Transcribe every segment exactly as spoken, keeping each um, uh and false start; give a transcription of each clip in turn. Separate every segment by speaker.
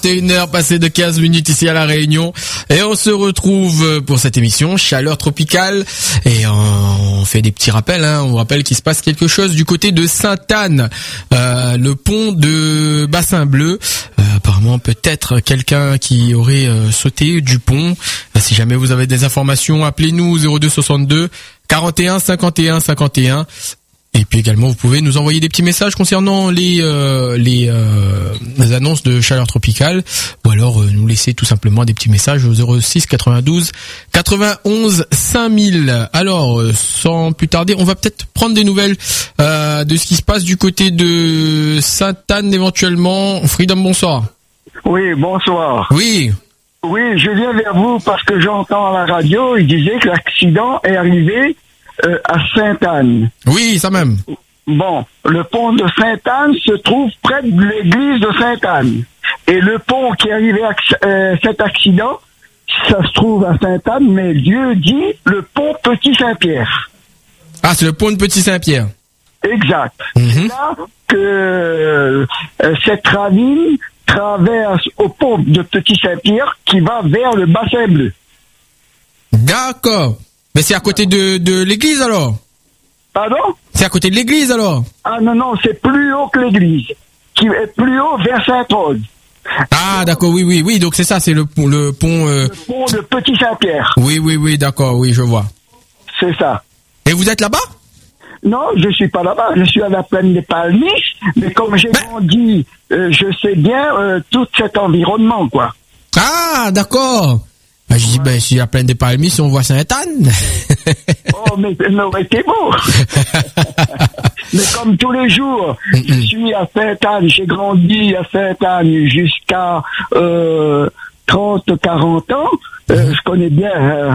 Speaker 1: une heure passée de quinze minutes ici à La Réunion et on se retrouve pour cette émission Chaleur Tropicale et on fait des petits rappels, hein. On vous rappelle qu'il se passe quelque chose du côté de Sainte-Anne, euh, le pont de Bassin Bleu, euh, apparemment peut-être quelqu'un qui aurait euh, sauté du pont. Si jamais vous avez des informations, appelez-nous zéro deux soixante-deux quarante et un cinquante et un cinquante et un. Et puis également, vous pouvez nous envoyer des petits messages concernant les euh, les, euh, les annonces de Chaleur Tropicale, ou alors euh, nous laisser tout simplement des petits messages au zéro six quatre-vingt-douze quatre-vingt-onze cinq mille. Alors, euh, sans plus tarder, on va peut-être prendre des nouvelles euh, de ce qui se passe du côté de Sainte-Anne éventuellement. Freedom, bonsoir.
Speaker 2: Oui, bonsoir.
Speaker 1: Oui.
Speaker 2: Oui, je viens vers vous parce que j'entends à la radio, il disait que l'accident est arrivé Euh, à Sainte-Anne.
Speaker 1: Oui, ça même.
Speaker 2: Bon, le pont de Sainte-Anne se trouve près de l'église de Sainte-Anne. Et le pont qui est arrivé à euh, cet accident, ça se trouve à Sainte-Anne, mais Dieu dit le pont Petit Saint-Pierre.
Speaker 1: Ah, c'est le pont de Petit Saint-Pierre.
Speaker 2: Exact.
Speaker 1: Mm-hmm.
Speaker 2: C'est là que euh, cette ravine traverse au pont de Petit Saint-Pierre qui va vers le Bassin Bleu.
Speaker 1: D'accord. Mais c'est à côté de, de l'église alors?
Speaker 2: Pardon?
Speaker 1: C'est à côté de l'église alors?
Speaker 2: Ah non, non, c'est plus haut que l'église. Qui est plus haut vers Sainte-Rose.
Speaker 1: Ah d'accord, oui, oui, oui, donc c'est ça, c'est le pont... Le pont, euh...
Speaker 2: le pont de Petit Saint-Pierre.
Speaker 1: Oui, oui, oui, d'accord, oui, je vois.
Speaker 2: C'est ça.
Speaker 1: Et vous êtes là-bas?
Speaker 2: Non, je suis pas là-bas, je suis à la plaine des Palmiches, mais comme j'ai ben... dit, euh, je sais bien euh, tout cet environnement, quoi.
Speaker 1: Ah, d'accord. Ben, je dis, ben, je suis à plaine des Palmiches, on voit Sainte-Anne.
Speaker 2: Oh, mais ça aurait été beau. Mais comme tous les jours, mm-hmm. je suis à Sainte-Anne, j'ai grandi à Sainte-Anne jusqu'à euh, trente à quarante ans, euh, mm-hmm. je connais bien euh,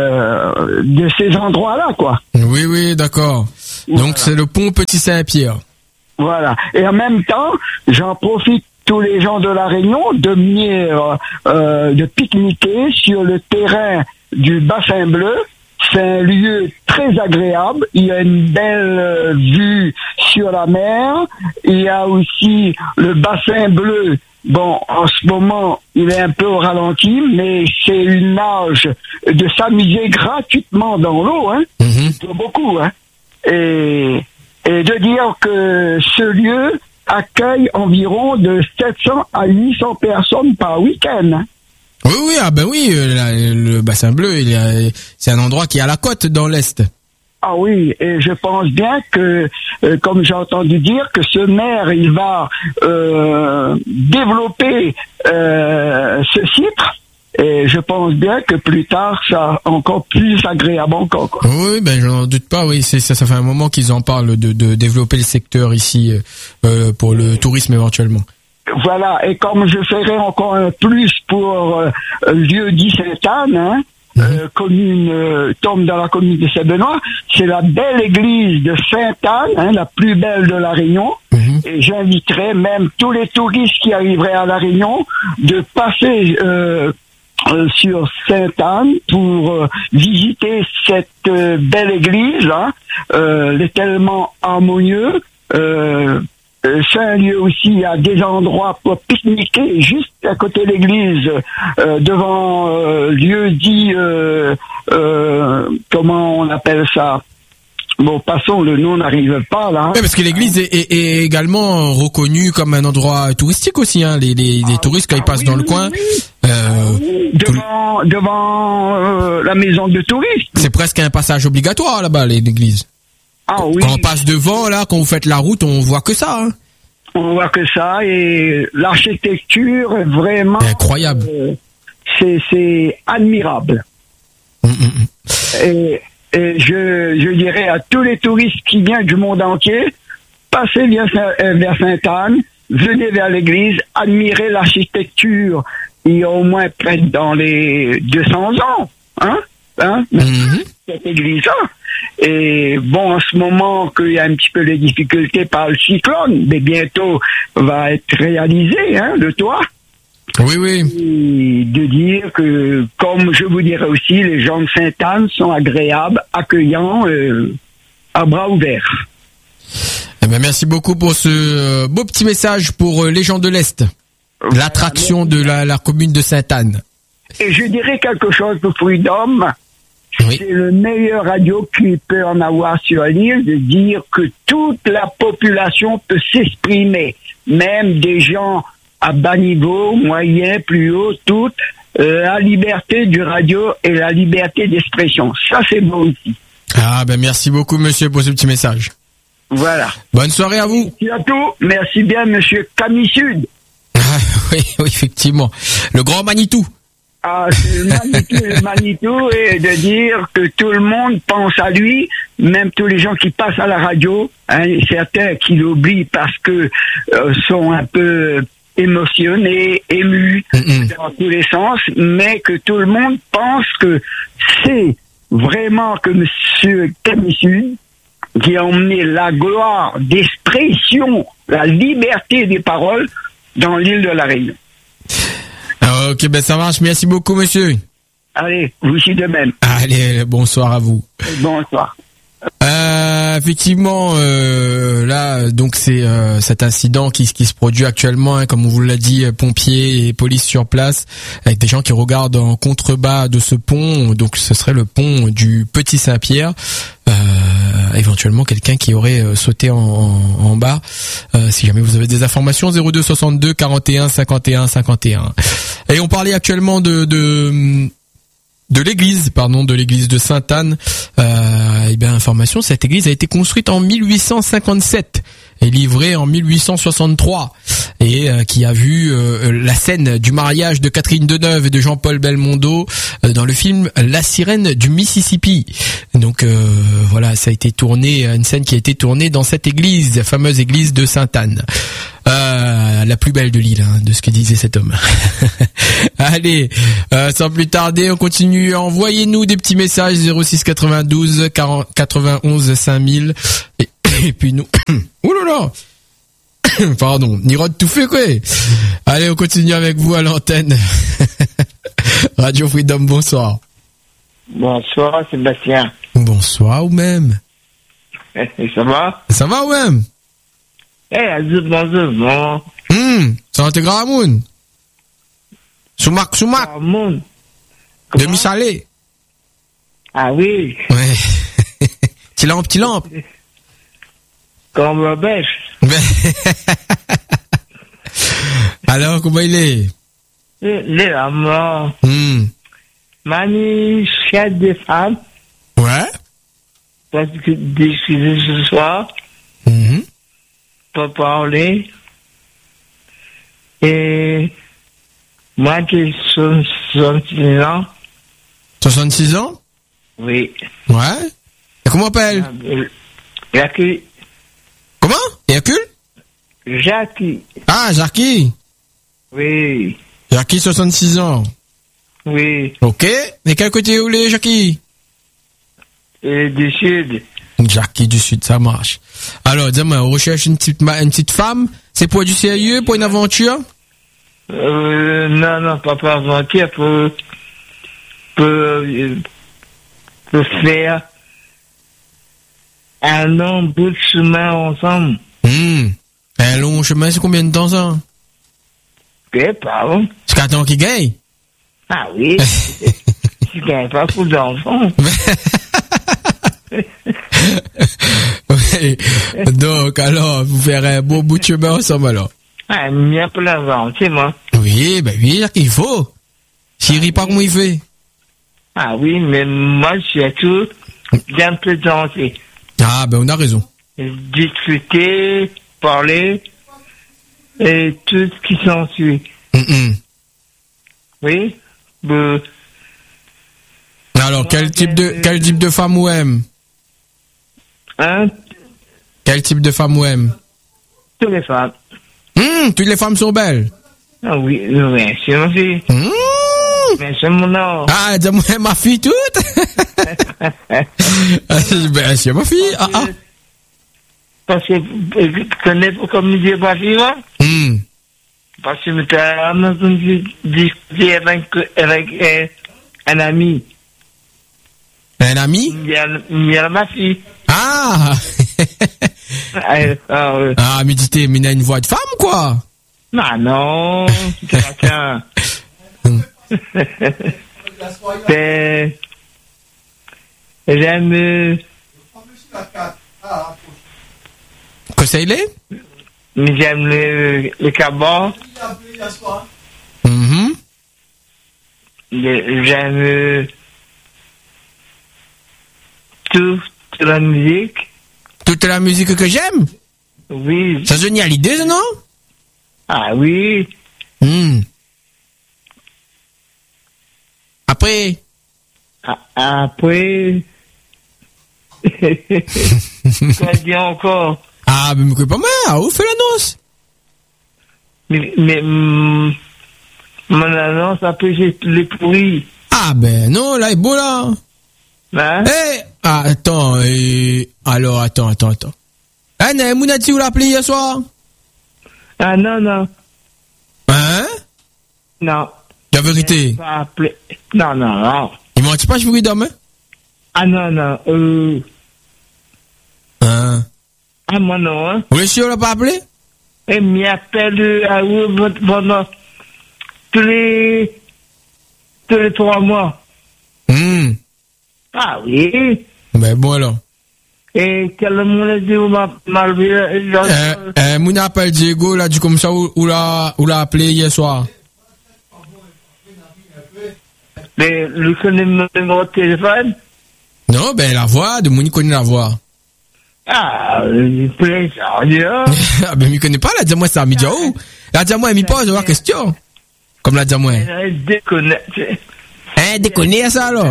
Speaker 2: euh, de ces endroits-là, quoi.
Speaker 1: Oui, oui, d'accord. Voilà. Donc c'est le pont Petit Saint-Pierre.
Speaker 2: Voilà. Et en même temps, j'en profite tous les gens de La Réunion de venir euh, de pique-niquer sur le terrain du Bassin Bleu. C'est un lieu très agréable. Il y a une belle euh, vue sur la mer. Il y a aussi le Bassin Bleu. Bon, en ce moment, il est un peu au ralenti, mais c'est une nage de s'amuser gratuitement dans l'eau, hein. Mm-hmm. Beaucoup, hein. Et, et de dire que ce lieu accueille environ de sept cents à huit cents personnes par week-end, hein.
Speaker 1: Oui, oui, ah ben oui, le, le Bassin Bleu, il y a, c'est un endroit qui est à la côte dans l'Est.
Speaker 2: Ah oui, et je pense bien que, euh, comme j'ai entendu dire, que ce maire, il va euh, développer euh, ce site, et je pense bien que plus tard, ça encore plus agréable encore, quoi.
Speaker 1: Oui, ben j'en doute pas, oui, c'est ça, ça fait un moment qu'ils en parlent de, de développer le secteur ici euh, pour le tourisme éventuellement.
Speaker 2: Voilà, et comme je ferai encore un plus pour euh, Lieu-dit Sainte-Anne, hein, mmh. euh, commune, euh, tombe dans la commune de Saint-Benoît, c'est la belle église de Sainte-Anne, hein, la plus belle de La Réunion, mmh. et j'inviterai même tous les touristes qui arriveraient à La Réunion de passer euh, euh, sur Sainte-Anne pour euh, visiter cette euh, belle église, hein, euh, elle est tellement harmonieux, euh, c'est un lieu aussi, il y a des endroits pour pique-niquer juste à côté de l'église, euh, devant euh, lieu dit, euh, euh, comment on appelle ça? Bon, passons, le nom n'arrive pas là.
Speaker 1: Oui, parce que l'église est, est, est également reconnue comme un endroit touristique aussi, hein. Les, les, les ah, touristes quand ah, ils passent oui, dans oui, le coin,
Speaker 2: oui.
Speaker 1: euh,
Speaker 2: devant, le... devant euh, la maison de touristes.
Speaker 1: C'est presque un passage obligatoire là-bas, l'église.
Speaker 2: Ah oui.
Speaker 1: Quand on passe devant, là, quand vous faites la route, on voit que ça, hein.
Speaker 2: On voit que ça, et l'architecture est vraiment...
Speaker 1: Incroyable.
Speaker 2: Euh, c'est, c'est admirable.
Speaker 1: Mmh, mmh.
Speaker 2: Et, et je, je dirais à tous les touristes qui viennent du monde entier, passez vers, vers Sainte-Anne, venez vers l'église, admirez l'architecture. Il y a au moins près dans les deux cents ans, hein, hein, mmh. cette église-là. Et bon, en ce moment qu'il y a un petit peu les difficultés par le cyclone, mais bientôt va être réalisé, hein, le toit.
Speaker 1: Oui, oui.
Speaker 2: Et de dire que, comme je vous dirais aussi, les gens de Sainte-Anne sont agréables, accueillants, euh, à bras ouverts.
Speaker 1: Eh ben, merci beaucoup pour ce euh, beau petit message pour euh, les gens de l'Est. l'attraction de la, la commune de Sainte-Anne.
Speaker 2: Et je dirais quelque chose pour Freedom.
Speaker 1: Oui.
Speaker 2: C'est le meilleur radio qu'il peut en avoir sur l'île, de dire que toute la population peut s'exprimer, même des gens à bas niveau, moyen, plus haut, toute euh, la liberté du radio et la liberté d'expression. Ça, c'est beau aussi.
Speaker 1: Ah ben merci beaucoup monsieur pour ce petit message.
Speaker 2: Voilà.
Speaker 1: Bonne soirée à vous.
Speaker 2: Et surtout, merci bien monsieur Camille Sud.
Speaker 1: Ah, oui, oui, effectivement. Le grand Manitou.
Speaker 2: Ah, c'est le Manitou, le Manitou, et de dire que tout le monde pense à lui, même tous les gens qui passent à la radio, hein, certains qui l'oublient parce que euh, sont un peu émotionnés, émus, mm-hmm. dans tous les sens, mais que tout le monde pense que c'est vraiment que monsieur Camille Sud qui a emmené la gloire d'expression, la liberté des paroles dans l'île de la Réunion.
Speaker 1: Ok, ben ça marche. Merci beaucoup, monsieur.
Speaker 2: Allez, vous aussi de même.
Speaker 1: Allez, bonsoir à vous.
Speaker 2: Bonsoir.
Speaker 1: Euh, effectivement, euh, là, donc c'est euh, cet incident qui, qui se produit actuellement, hein, comme on vous l'a dit, pompiers et police sur place, avec des gens qui regardent en contrebas de ce pont. Donc, ce serait le pont du Petit Saint-Pierre. Euh, éventuellement quelqu'un qui aurait euh, sauté en, en, en bas. Euh, si jamais vous avez des informations, zéro deux soixante-deux quarante et un cinquante et un cinquante et un. Et on parlait actuellement de de de l'église, pardon, de l'église de Sainte-Anne. Euh, et bien, information, cette église a été construite en mille huit cent cinquante-sept et livrée en mille huit cent soixante-trois, et euh, qui a vu euh, la scène du mariage de Catherine Deneuve et de Jean-Paul Belmondo euh, dans le film La Sirène du Mississippi. Donc euh, voilà, ça a été tourné, une scène qui a été tournée dans cette église, la fameuse église de Sainte-Anne. Euh, la plus belle de l'île, hein, de ce que disait cet homme. Allez, euh, sans plus tarder, on continue. Envoyez-nous des petits messages zéro six quatre-vingt-douze quarante quatre-vingt-onze cinq mille. Et, et puis nous... Ouh là là. Pardon, Nirod tout fait quoi. Allez, on continue avec vous à l'antenne. Radio Freedom, bonsoir.
Speaker 3: Bonsoir Sébastien.
Speaker 1: Bonsoir ou même.
Speaker 3: Et ça va?
Speaker 1: Ça va ou même?
Speaker 3: Eh, azul, azul, bon.
Speaker 1: Hum, ça va te gramoun. Soumak, soumak.
Speaker 3: Gramoun.
Speaker 1: Demi-salé.
Speaker 3: Ah oui.
Speaker 1: Ouais. Petit lampe, petit lampe.
Speaker 3: Comme la bêche.
Speaker 1: Alors, comment il est?
Speaker 3: Il est là, moi.
Speaker 1: Hum.
Speaker 3: Mani, chef des femmes.
Speaker 1: Ouais.
Speaker 3: Parce que décider ce soir.
Speaker 1: Hum.
Speaker 3: Pour parler. Et moi qui suis soixante-six ans.
Speaker 1: soixante-six ans?
Speaker 3: Oui.
Speaker 1: Ouais. Et comment on appelle?
Speaker 3: Jackie.
Speaker 1: Comment? Hercule?
Speaker 3: Jackie.
Speaker 1: Ah, Jackie.
Speaker 3: Oui.
Speaker 1: Jackie, soixante-six ans.
Speaker 3: Oui.
Speaker 1: Ok. Et quel côté où les Jackie?
Speaker 3: Et du sud.
Speaker 1: Jackie du sud, ça marche. Alors, dis-moi, on recherche une petite, une petite femme? C'est pour du sérieux, pour une aventure?
Speaker 3: Euh, non, non, pas pour aventure, pour, pour, pour faire un long bout de chemin ensemble.
Speaker 1: Hum. Un long chemin, c'est combien de temps ça?
Speaker 3: Que, pardon?
Speaker 1: C'est quatre ans qui gagne?
Speaker 3: Ah oui. Tu gagnes pas beaucoup d'enfants.
Speaker 1: Oui. Donc, alors, vous ferez un beau bout de chemin ensemble, alors.
Speaker 3: Ah, bien pour l'aventure, moi.
Speaker 1: Oui, ben oui, il faut. S'il rit pas, comment il fait?
Speaker 3: Ah oui, mais moi, je suis tout bien plaisanter.
Speaker 1: Ah, ben on a raison.
Speaker 3: Discuter, parler, et tout ce qui s'ensuit.
Speaker 1: Mm-mm.
Speaker 3: Oui? Euh,
Speaker 1: Alors, quel type de, quel type de femme vous aime?
Speaker 3: Hein?
Speaker 1: Quel type de femme vous aime?
Speaker 3: Toutes les femmes.
Speaker 1: Hum, toutes les femmes sont belles.
Speaker 3: Ah oui, bien sûr, ma fille.
Speaker 1: Hum.
Speaker 3: Mais c'est mon nom.
Speaker 1: Ah, dis-moi, ma fille toute. Ben, c'est ma fille. Ah, ah.
Speaker 3: Parce que, tu connais pourquoi me dire ma fille, moi?
Speaker 1: Hum.
Speaker 3: Parce que tu as entendu discuter avec, avec euh, un ami.
Speaker 1: Un ami?
Speaker 3: Il y a, il y a ma fille.
Speaker 1: Ah.
Speaker 3: Ah, ah, ouais.
Speaker 1: Ah, méditer, mais il a une voix de femme, quoi.
Speaker 3: Ah non, tiens. Ben, j'aime euh,
Speaker 1: Que ça il est?
Speaker 3: j'aime le, le cabot.
Speaker 1: Mhm.
Speaker 3: Le- J'aime euh, tout, toute la musique.
Speaker 1: Toute la musique que j'aime?
Speaker 3: Oui.
Speaker 1: Ça Johnny Hallyday, ça, non?
Speaker 3: Ah oui.
Speaker 1: Hmm. Après?
Speaker 3: A- Après. Quoi dire encore?
Speaker 1: Ah, mais me pas mal, ah, où fait l'annonce?
Speaker 3: Mais, mais hum, mon annonce, après j'ai les pourris.
Speaker 1: Ah, ben, non, là, il est beau, là.
Speaker 3: Hein?
Speaker 1: Eh, ah, attends, et... alors, attends, attends, attends. Eh, Né, Mounati, vous l'appelez hier soir?
Speaker 3: Ah non, non,
Speaker 1: Hein?
Speaker 3: non.
Speaker 1: La vérité.
Speaker 3: Pas appelé. Non, non, non.
Speaker 1: Il m'a dit pas, je vous demain?
Speaker 3: Ah non, non. Euh,
Speaker 1: Hein?
Speaker 3: ah moi non, hein.
Speaker 1: Vous sûr, on l'a pas appelé?
Speaker 3: Et m'y appelle euh, à vous pendant tous les, tous les trois mois.
Speaker 1: Hmm.
Speaker 3: Ah oui.
Speaker 1: Ben, bon, alors.
Speaker 3: Et quel monde a dit où m'a malvé
Speaker 1: Euh, euh, Mouna appelle Diego, là, du comme ça, où, où l'a, où l'a appelé hier soir.
Speaker 3: Mais lui connaît mon numéro de téléphone?
Speaker 1: Non, ben, la voix, de Mouni connaît la voix.
Speaker 3: Ah, il plaît, ça, rien.
Speaker 1: Ah, ben, il connaît pas, là, dis-moi, c'est à midi où? Là, dis-moi, il m'y pose, la question. Comme là, dis-moi.
Speaker 3: Il déconne.
Speaker 1: Hein, déconner, ça, alors?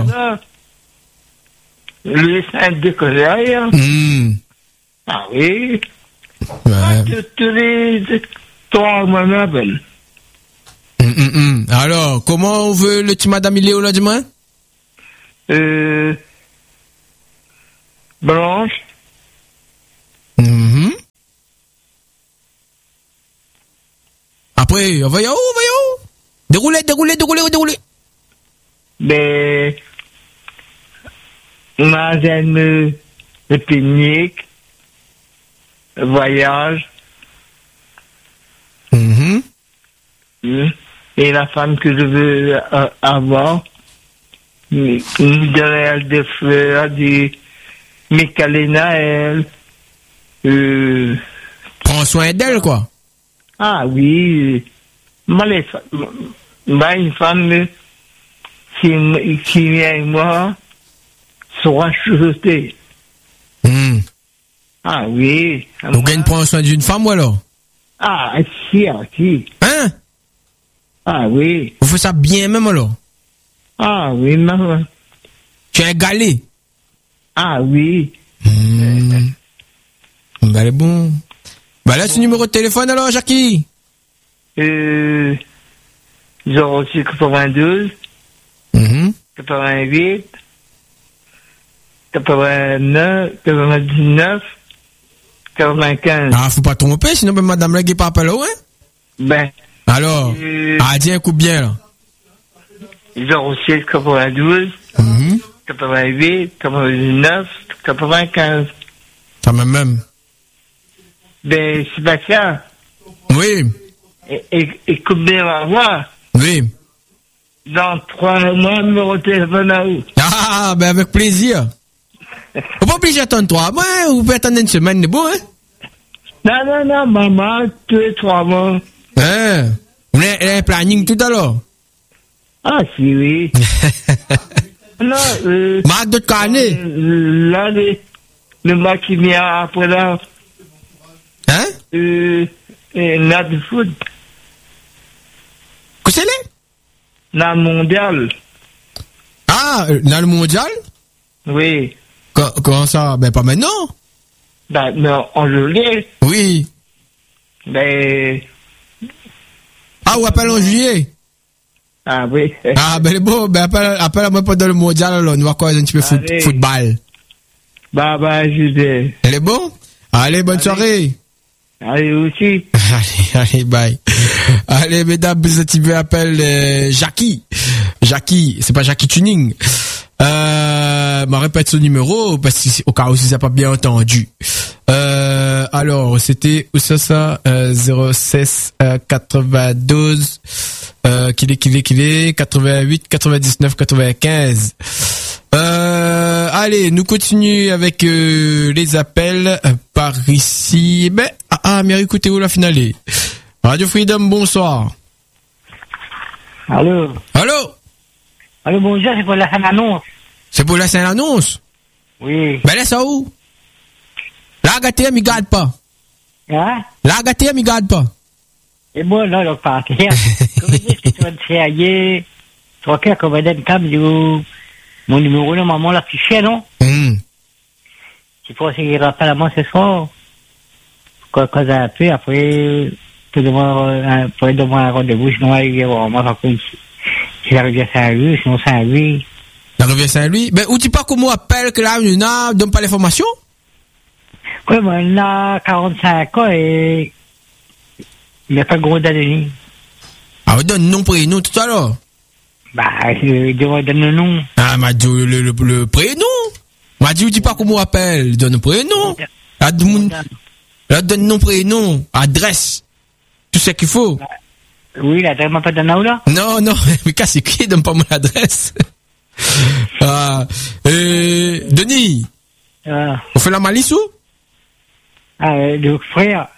Speaker 3: Lui, c'est un déconne rien.
Speaker 1: Hmm.
Speaker 3: Ah oui.
Speaker 1: Ouais.
Speaker 3: Tous tous les trois mois m'appellent.
Speaker 1: Hum, hum, hum. Alors, comment on veut le petit madame Iléo, là, dis-moi?
Speaker 3: Euh, Blanche.
Speaker 1: Mhm. Après, on va y aller où, on va y aller où? Déroulez, déroulez, déroulez, déroulez.
Speaker 3: Ben, moi, j'aime euh, le pique-nique, le voyage,
Speaker 1: Mhm.
Speaker 3: hein, et la femme que je veux euh, avoir, me me donner des fleurs, des mes câlins à elle. Euh,
Speaker 1: Prends soin d'elle, quoi.
Speaker 3: ah oui, moi, les femmes, moi, une femme euh, qui, m- qui vient avec moi sera chutée.
Speaker 1: Hmm.
Speaker 3: Ah oui.
Speaker 1: Vous gagnez prendre soin d'une femme, ou alors?
Speaker 3: Ah, si, ah, si.
Speaker 1: Hein?
Speaker 3: Ah oui.
Speaker 1: Vous faites ça bien, même, alors?
Speaker 3: Ah oui, maman.
Speaker 1: Tu es un galet.
Speaker 3: Ah oui.
Speaker 1: Hmm. Bah, elle est bon. Bah, là, ce numéro de téléphone, alors, Jackie?
Speaker 3: Euh, zéro six quatre-vingt-douze,
Speaker 1: Mhm.
Speaker 3: quatre-vingt-huit, quatre-vingt-neuf, quatre-vingt-dix-neuf, quatre-vingt-quinze.
Speaker 1: Ah, faut pas tromper, sinon, ben, madame, là, qui pas appelé, ouais?
Speaker 3: Ben,
Speaker 1: Alors?
Speaker 3: Euh.
Speaker 1: Ah, dis un coup bien, là.
Speaker 3: zéro six quatre-vingt-douze,
Speaker 1: Mhm.
Speaker 3: quatre-vingt-huit, quatre-vingt-dix-neuf, quatre-vingt-quinze.
Speaker 1: Ça même, même.
Speaker 3: Ben, Sébastien,
Speaker 1: Oui.
Speaker 3: é- é- écoute bien ma voix.
Speaker 1: Oui.
Speaker 3: Dans trois mois, numéro de téléphone à où?
Speaker 1: Ah, ben, avec plaisir. Faut pas obligé d'attendre trois mois, hein, vous pouvez attendre une semaine, c'est bon, hein?
Speaker 3: Non, non, non, maman, tous les trois mois.
Speaker 1: Hein? On a un planning tout à l'heure.
Speaker 3: Ah, si, oui. Non, euh,
Speaker 1: Marc de carnet.
Speaker 3: euh, là, les, le match qui vient après là,
Speaker 1: Hein?
Speaker 3: euh, euh, là, de foot,
Speaker 1: Que c'est là?
Speaker 3: là, mondial.
Speaker 1: Ah, euh, dans le mondial?
Speaker 3: Oui.
Speaker 1: Co- Comment ça? Ben, pas maintenant.
Speaker 3: Ben, non, en juillet,
Speaker 1: Oui.
Speaker 3: ben,
Speaker 1: Ah, ou appelle en juillet.
Speaker 3: ah oui.
Speaker 1: Ah, ben, bon, ben, appelle, appelle à moi pendant le mondial, alors, on va quoi, un petit peu foot,
Speaker 3: Allez.
Speaker 1: football.
Speaker 3: Bah, bah, juillet.
Speaker 1: Elle est bon? Allez, bonne
Speaker 3: Allez.
Speaker 1: soirée.
Speaker 3: Allez, aussi.
Speaker 1: Allez, allez, bye. Allez, mesdames, vous êtes appelle euh, Jackie. Jackie, c'est pas Jackie Tuning. Euh, m'en répète ce numéro, parce que, au cas où si ça pas bien entendu. Euh, alors, c'était, où ça, ça, euh, zéro seize, euh, quatre-vingt-douze, euh, qu'il est, qu'il est, qu'il est, quatre-vingt-huit, quatre-vingt-dix-neuf, quatre-vingt-quinze. Euh, allez, nous continuons avec, euh, les appels, euh, par ici. Ben, ah, ah, mais écoutez où la finale est. Radio Freedom, bonsoir.
Speaker 4: Allô?
Speaker 1: Allô?
Speaker 4: Allô, bonjour, c'est pour la Saint-Annonce.
Speaker 1: C'est pour la Saint-Annonce?
Speaker 4: Oui.
Speaker 1: Ben, laisse ça où? La gâtée, m'y garde pas.
Speaker 4: Hein?
Speaker 1: La gâtée, m'y garde pas.
Speaker 4: Et moi, là, là, partir. Comme je dis, que tu vas te faire ailleurs, tu vas faire comme un câble, mon numéro, là, maman, l'affiché, non?
Speaker 1: Hum.
Speaker 4: Tu faut qu'il rappelle à moi ce soir. Quand, quand un peu, après, tu demandes, pour demander un rendez-vous, sinon, il y a moi, par contre, si la rivière Saint-Louis, sinon Saint-Louis.
Speaker 1: La rivière Saint-Louis? Ben, où tu pas comment appelle que là, il n'a, donne pas l'information?
Speaker 4: Oui, mais il a quarante-cinq ans et il n'a pas de gros d'année.
Speaker 1: Ah, donne nom, prénom, tout à l'heure.
Speaker 4: Bah, je dois donner le nom.
Speaker 1: Ah, m'a dit le, le, le prénom. M'a dit, où tu pas comment appelle, donne le prénom. Là, donne, là, donne nom, prénom, adresse. Tout ce qu'il faut.
Speaker 4: Oui, l'adresse m'a pas donné là?
Speaker 1: Non, non, mais casse qui, donne pas mon adresse. Ah, euh, Denis.
Speaker 4: Ah.
Speaker 1: On fait la malice ou?
Speaker 4: Ah, le frère.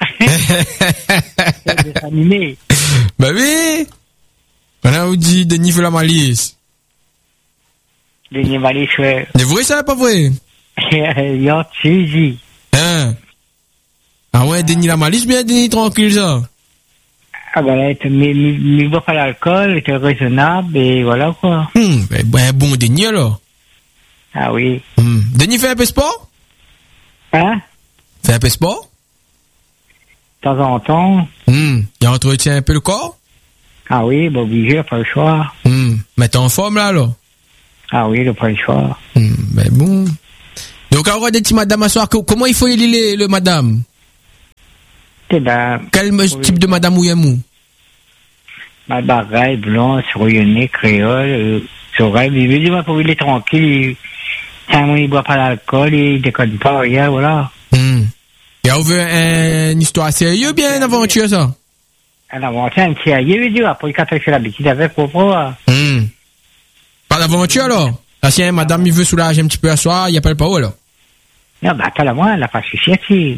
Speaker 4: C'est animé.
Speaker 1: Bah oui. Voilà, on dit Denis fait la malice.
Speaker 4: Denis Malice, ouais.
Speaker 1: C'est vrai, ça, pas vrai?
Speaker 4: Y'a tu
Speaker 1: Hein? Ah ouais, Denis la malice, bien Denis tranquille, ça.
Speaker 4: Ah ben là, il ne boit pas l'alcool, il était raisonnable, et voilà, quoi.
Speaker 1: Hum, ben, ben bon Denis, alors.
Speaker 4: Ah oui.
Speaker 1: Hum. Denis fait un peu sport?
Speaker 4: Hein?
Speaker 1: Fait un peu sport?
Speaker 4: De temps en temps.
Speaker 1: Hum. Il entretient un peu le corps?
Speaker 4: Ah oui, bah obligé, pas le choix.
Speaker 1: Hum. Mais t'es en forme, là, alors?
Speaker 4: Ah oui, il n'a pas le choix.
Speaker 1: Hum. Ben bon. Donc, alors, des petits madame à soir, comment il faut élire le madame?
Speaker 4: Eh ben.
Speaker 1: Quel oui. type de madame ou yamou?
Speaker 4: Ma bagaille, blanc, sourionnée, créole, euh, sourire, mais il dit, pour il est tranquille, il, il boit pas l'alcool, il déconne pas, rien, voilà.
Speaker 1: Hum. Il a ouvert un, une histoire sérieuse, bien une aventure, ça?
Speaker 4: Une aventure, un sérieux, il dit, après, quand il fait l'habitude avec, pour voir.
Speaker 1: Hum. Pas d'aventure, alors? Là, si madame, il veut soulager un petit peu à soir, il appelle pas où, alors?
Speaker 4: Non, bah, attends, moi, elle a pas suivi, si.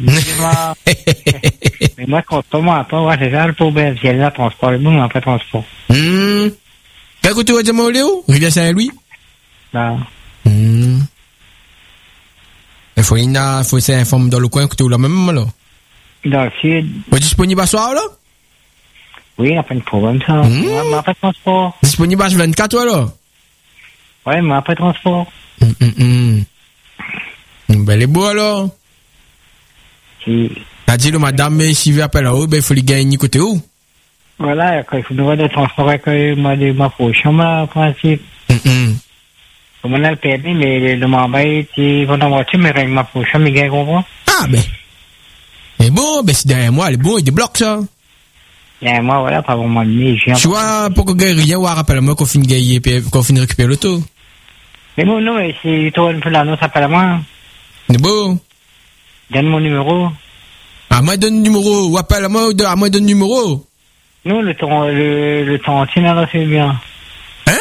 Speaker 4: Mais moi, quand moi, pas, ouais, c'est ça, le problème. Si elle a transport, le bon, on n'a pas transport.
Speaker 1: Hum. Qu'est-ce que tu vas dire, moi, Léo? Rivière Saint-Louis?
Speaker 4: Non.
Speaker 1: Hum. Il faut une, faut essayer d'informer dans le coin que tu es là même, alors.
Speaker 4: Dans le sud.
Speaker 1: Vous êtes disponible à soir, là?
Speaker 4: Oui, il n'y a pas de problème, ça.
Speaker 1: Hum.
Speaker 4: Moi, on n'a pas de transport.
Speaker 1: Disponible à vingt-quatre, alors?
Speaker 4: Ouais, mais on n'a pas de transport.
Speaker 1: Hum, hum, hum. Ben, elle est beau, alors?
Speaker 4: Si.
Speaker 1: T'as dit, le madame, mais s'il veut appeler là-haut, ben, il faut lui gagner côté où?
Speaker 4: Voilà, il faut nous voir de transport avec moi, de ma prochaine, en principe.
Speaker 1: Hum, hum.
Speaker 4: Comme on a le permis, mais le m'embête, ils vont en voiture, mais avec ma prochaine, mais gagne, comprend?
Speaker 1: Ah, ben. Mais bon, ben, c'est derrière moi, elle est bon, il débloque, ça.
Speaker 4: Derrière moi, voilà, pas vraiment de nez, je viens.
Speaker 1: Tu vois, pour qu'on gagne rien, ou rappelle-moi qu'on finit de gagner, qu'on finit de récupérer l'auto.
Speaker 4: Mais bon, non, mais si toi, une fois l'annonce, appelle à moi.
Speaker 1: C'est beau.
Speaker 4: Donne mon numéro.
Speaker 1: Ah, moi, donne le numéro. Ou appelle à moi, ou à moi, donne le numéro.
Speaker 4: Non, le temps, le, le temps entier, là, c'est bien.
Speaker 1: Hein?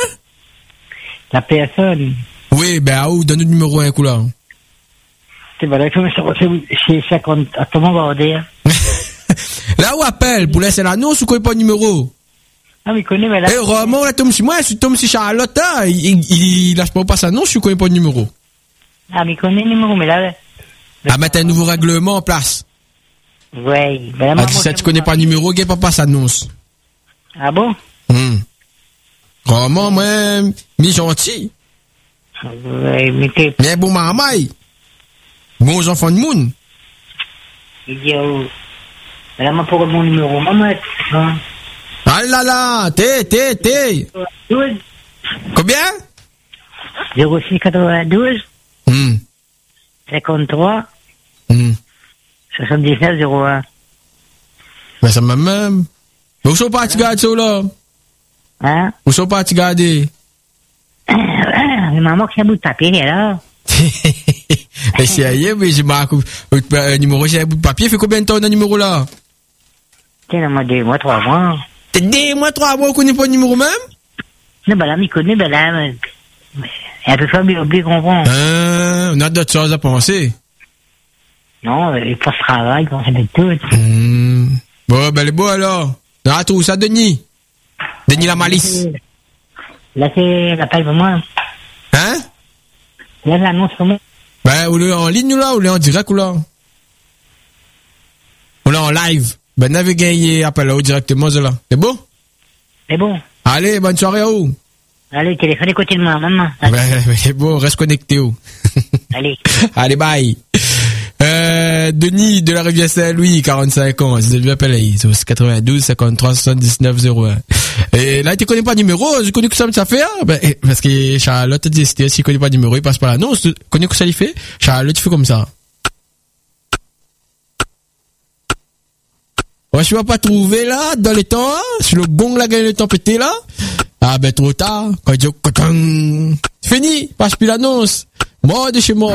Speaker 4: La personne.
Speaker 1: Oui, ben, ah, ou, donne le numéro un coup, là.
Speaker 4: C'est vrai, c'est cinquante, à tout le monde va dire.
Speaker 1: Là, où appelle, pour laisser l'annonce, ou quoi, pas le numéro?
Speaker 4: Ah, mais il connaît, mais là.
Speaker 1: Eh, Roman, là, Tom, si moi, si Tom, si Charlotte, là, il, il, il lâche pas sa annonce, je connais pas le numéro.
Speaker 4: Ah, mais il connaît le numéro, mais là.
Speaker 1: Ah, mettre un nouveau règlement en place.
Speaker 4: Oui, ben,
Speaker 1: ah, si ça, tu connais pas le numéro, il pas pas s'annonce.
Speaker 4: Ah bon?
Speaker 1: Hum. Roman, moi, mi gentil.
Speaker 4: Oui, mais t'es.
Speaker 1: Mais bon, marmaille. Bons enfants de moun.
Speaker 4: Il dit, oh. Mais là, moi, pour mon numéro, maman, hein.
Speaker 1: Ah là là, t'es, t'es, t'es.
Speaker 4: douze.
Speaker 1: Combien?
Speaker 4: zéro six quatre-vingt-douze.
Speaker 1: Hum.
Speaker 4: cinquante-trois.
Speaker 1: Hum.
Speaker 4: soixante-dix-neuf zéro un.
Speaker 1: Ben, ça m'a même. Mais où sont pas, tu gardes ça, là?
Speaker 4: Hein?
Speaker 1: Où sont pas, tu gardes?
Speaker 4: Mais maman, qui a bout de papier, là?
Speaker 1: Et c'est ailleurs, mais j'ai marqué un numéro, j'ai un bout de papier. Fait combien de temps on a un numéro là?
Speaker 4: Tiens, moi, deux mois, trois mois.
Speaker 1: T'es deux mois, trois mois, on connaît pas le numéro même?
Speaker 4: Non, bah là, m'y connaît, bah là, mais... un peu faible, il oublie qu'on comprend.
Speaker 1: Euh, on a d'autres choses à penser.
Speaker 4: Non, il faut ce travail, qu'on fait de tout.
Speaker 1: Mmh. Bon, ben, les beaux alors. Ah, tout ça, Denis. Denis la malice.
Speaker 4: Là, c'est l'appel pour moi.
Speaker 1: Hein?
Speaker 4: Là, l'annonce pour moi.
Speaker 1: Ben, ou le en ligne, ou là, ou le en direct, ou là? Ou là, en live. Ben, n'avez gagné, appel là, ou directement, là. C'est beau?
Speaker 4: C'est bon.
Speaker 1: Allez, bonne soirée à vous.
Speaker 4: Allez, téléphonez côté de moi, maman.
Speaker 1: Ben, ben, c'est beau, reste connecté, où.
Speaker 4: Allez.
Speaker 1: Allez, bye. Euh, Denis de la Rivière Saint-Louis, quarante-cinq ans, je lui appelle là, quatre-vingt-douze, cinquante-trois, soixante-dix-neuf, zéro un. Et là, tu connais pas le numéro, je connais que ça me ça fait, hein? Ben, parce que Charlotte dit, si tu connais pas le numéro, il passe par là. Non, tu connais que ça lui fait? Charlotte, tu fais comme ça. Ouais, je vas pas trouver là, dans les temps, hein? Sur le gong là, gagne le temps pété là. Ah, ben, trop tard. Quand je dis, fini, passe plus l'annonce. Mort de chez mort.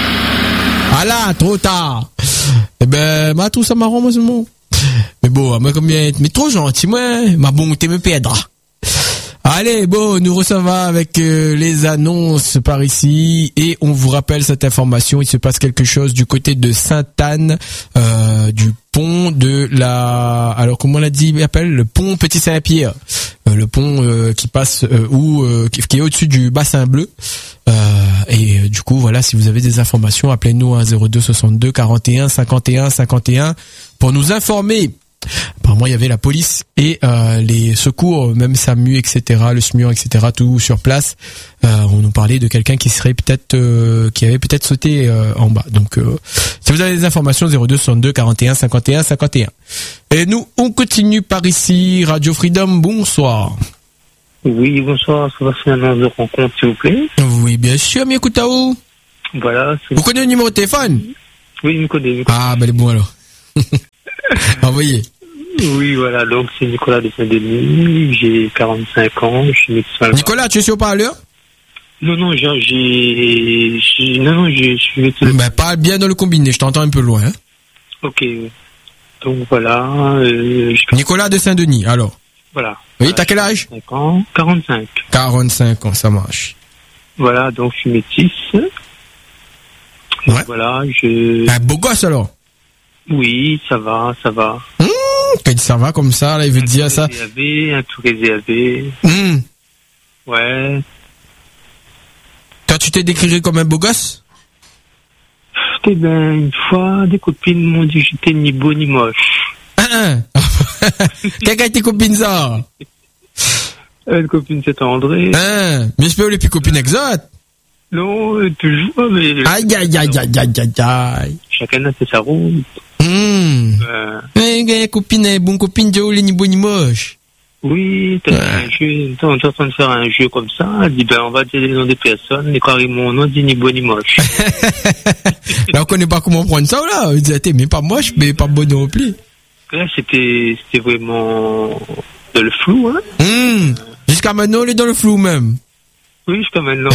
Speaker 1: Ah là, trop tard. Eh ben, ma tout ça marrant, moi, c'est bon. Mais bon, moi, combien, mais trop gentil, moi, ma bonté me perdra. Allez, bon, nous recevons avec euh, les annonces par ici et on vous rappelle cette information. Il se passe quelque chose du côté de Sainte-Anne, euh, du pont de la, alors comment on l'a dit, il appelle le pont Petit Saint-Pierre, euh, le pont euh, qui passe euh, ou euh, qui, qui est au-dessus du bassin bleu. Euh, et euh, du coup, voilà, si vous avez des informations, appelez-nous à zéro deux soixante-deux quarante et un cinquante et un cinquante et un pour nous informer. Apparemment, il y avait la police et euh, les secours, même SAMU, et cetera, le SMUR, et cetera, tout sur place. Euh, on nous parlait de quelqu'un qui serait peut-être, euh, qui avait peut-être sauté euh, en bas. Donc, euh, si vous avez des informations, zéro deux soixante-deux quarante et un cinquante et un cinquante et un. Et nous, on continue par ici. Radio Freedom, bonsoir.
Speaker 5: Oui, bonsoir. Ça va faire une annonce de rencontre, s'il vous plaît?
Speaker 1: Oui, bien sûr, mais écoute, où?
Speaker 5: Voilà.
Speaker 1: Vous connaissez le numéro de téléphone?
Speaker 5: Oui, je me connais.
Speaker 1: Ah, ben, bon alors. Envoyez.
Speaker 5: Oui, voilà, donc c'est Nicolas de Saint-Denis, j'ai quarante-cinq ans, je suis médecin.
Speaker 1: Nicolas, tu es sur parleur?
Speaker 5: Non, non, j'ai, j'ai, j'ai non, non, j'ai, je suis médecin.
Speaker 1: Ben, parle bien dans le combiné, je t'entends un peu loin, hein.
Speaker 5: Ok. Donc voilà, euh,
Speaker 1: Nicolas de Saint-Denis, alors.
Speaker 5: Voilà.
Speaker 1: Oui, t'as quel âge?
Speaker 5: quarante-cinq ans, quarante-cinq.
Speaker 1: quarante-cinq ans, ça marche.
Speaker 5: Voilà, donc je suis métisse.
Speaker 1: Ouais.
Speaker 5: Voilà, je...
Speaker 1: Un beau gosse, alors?
Speaker 5: Oui, ça va, ça va.
Speaker 1: Mmh, quand ça va comme ça, là, il veut
Speaker 5: un
Speaker 1: dire ça.
Speaker 5: Réservé, un tout réservé.
Speaker 1: Mmh.
Speaker 5: Ouais.
Speaker 1: Toi, tu t'es décrit comme un beau gosse?
Speaker 5: Eh ben, une fois, des copines m'ont dit que j'étais ni beau ni moche.
Speaker 1: Hein, hein. Quelle a tes copines, ça?
Speaker 5: Euh, une copine, c'est André.
Speaker 1: Hein, mais je peux les plus copines exotes?
Speaker 5: Non, euh, toujours, mais...
Speaker 1: Aïe, aïe, aïe, aïe, aïe, aïe, aïe.
Speaker 5: Chacun a fait sa route.
Speaker 1: Mmh.
Speaker 5: Euh,
Speaker 1: Eh, copine, bonne copine, Joe, ni beau ni moche.
Speaker 5: oui, t'as
Speaker 1: Ouais.
Speaker 5: un jeu, on est en train de faire un jeu comme ça, elle dit, ben, on va dire les noms des personnes, et carrément, on dit ni beau ni moche.
Speaker 1: Là, on connaît pas comment prendre ça, là. On dit, t'es même pas moche, mais pas beau non plus.
Speaker 5: Là, c'était, c'était vraiment de le flou, hein.
Speaker 1: Mmh. Jusqu'à maintenant, on est dans le flou, même.
Speaker 5: Oui, jusqu'à maintenant.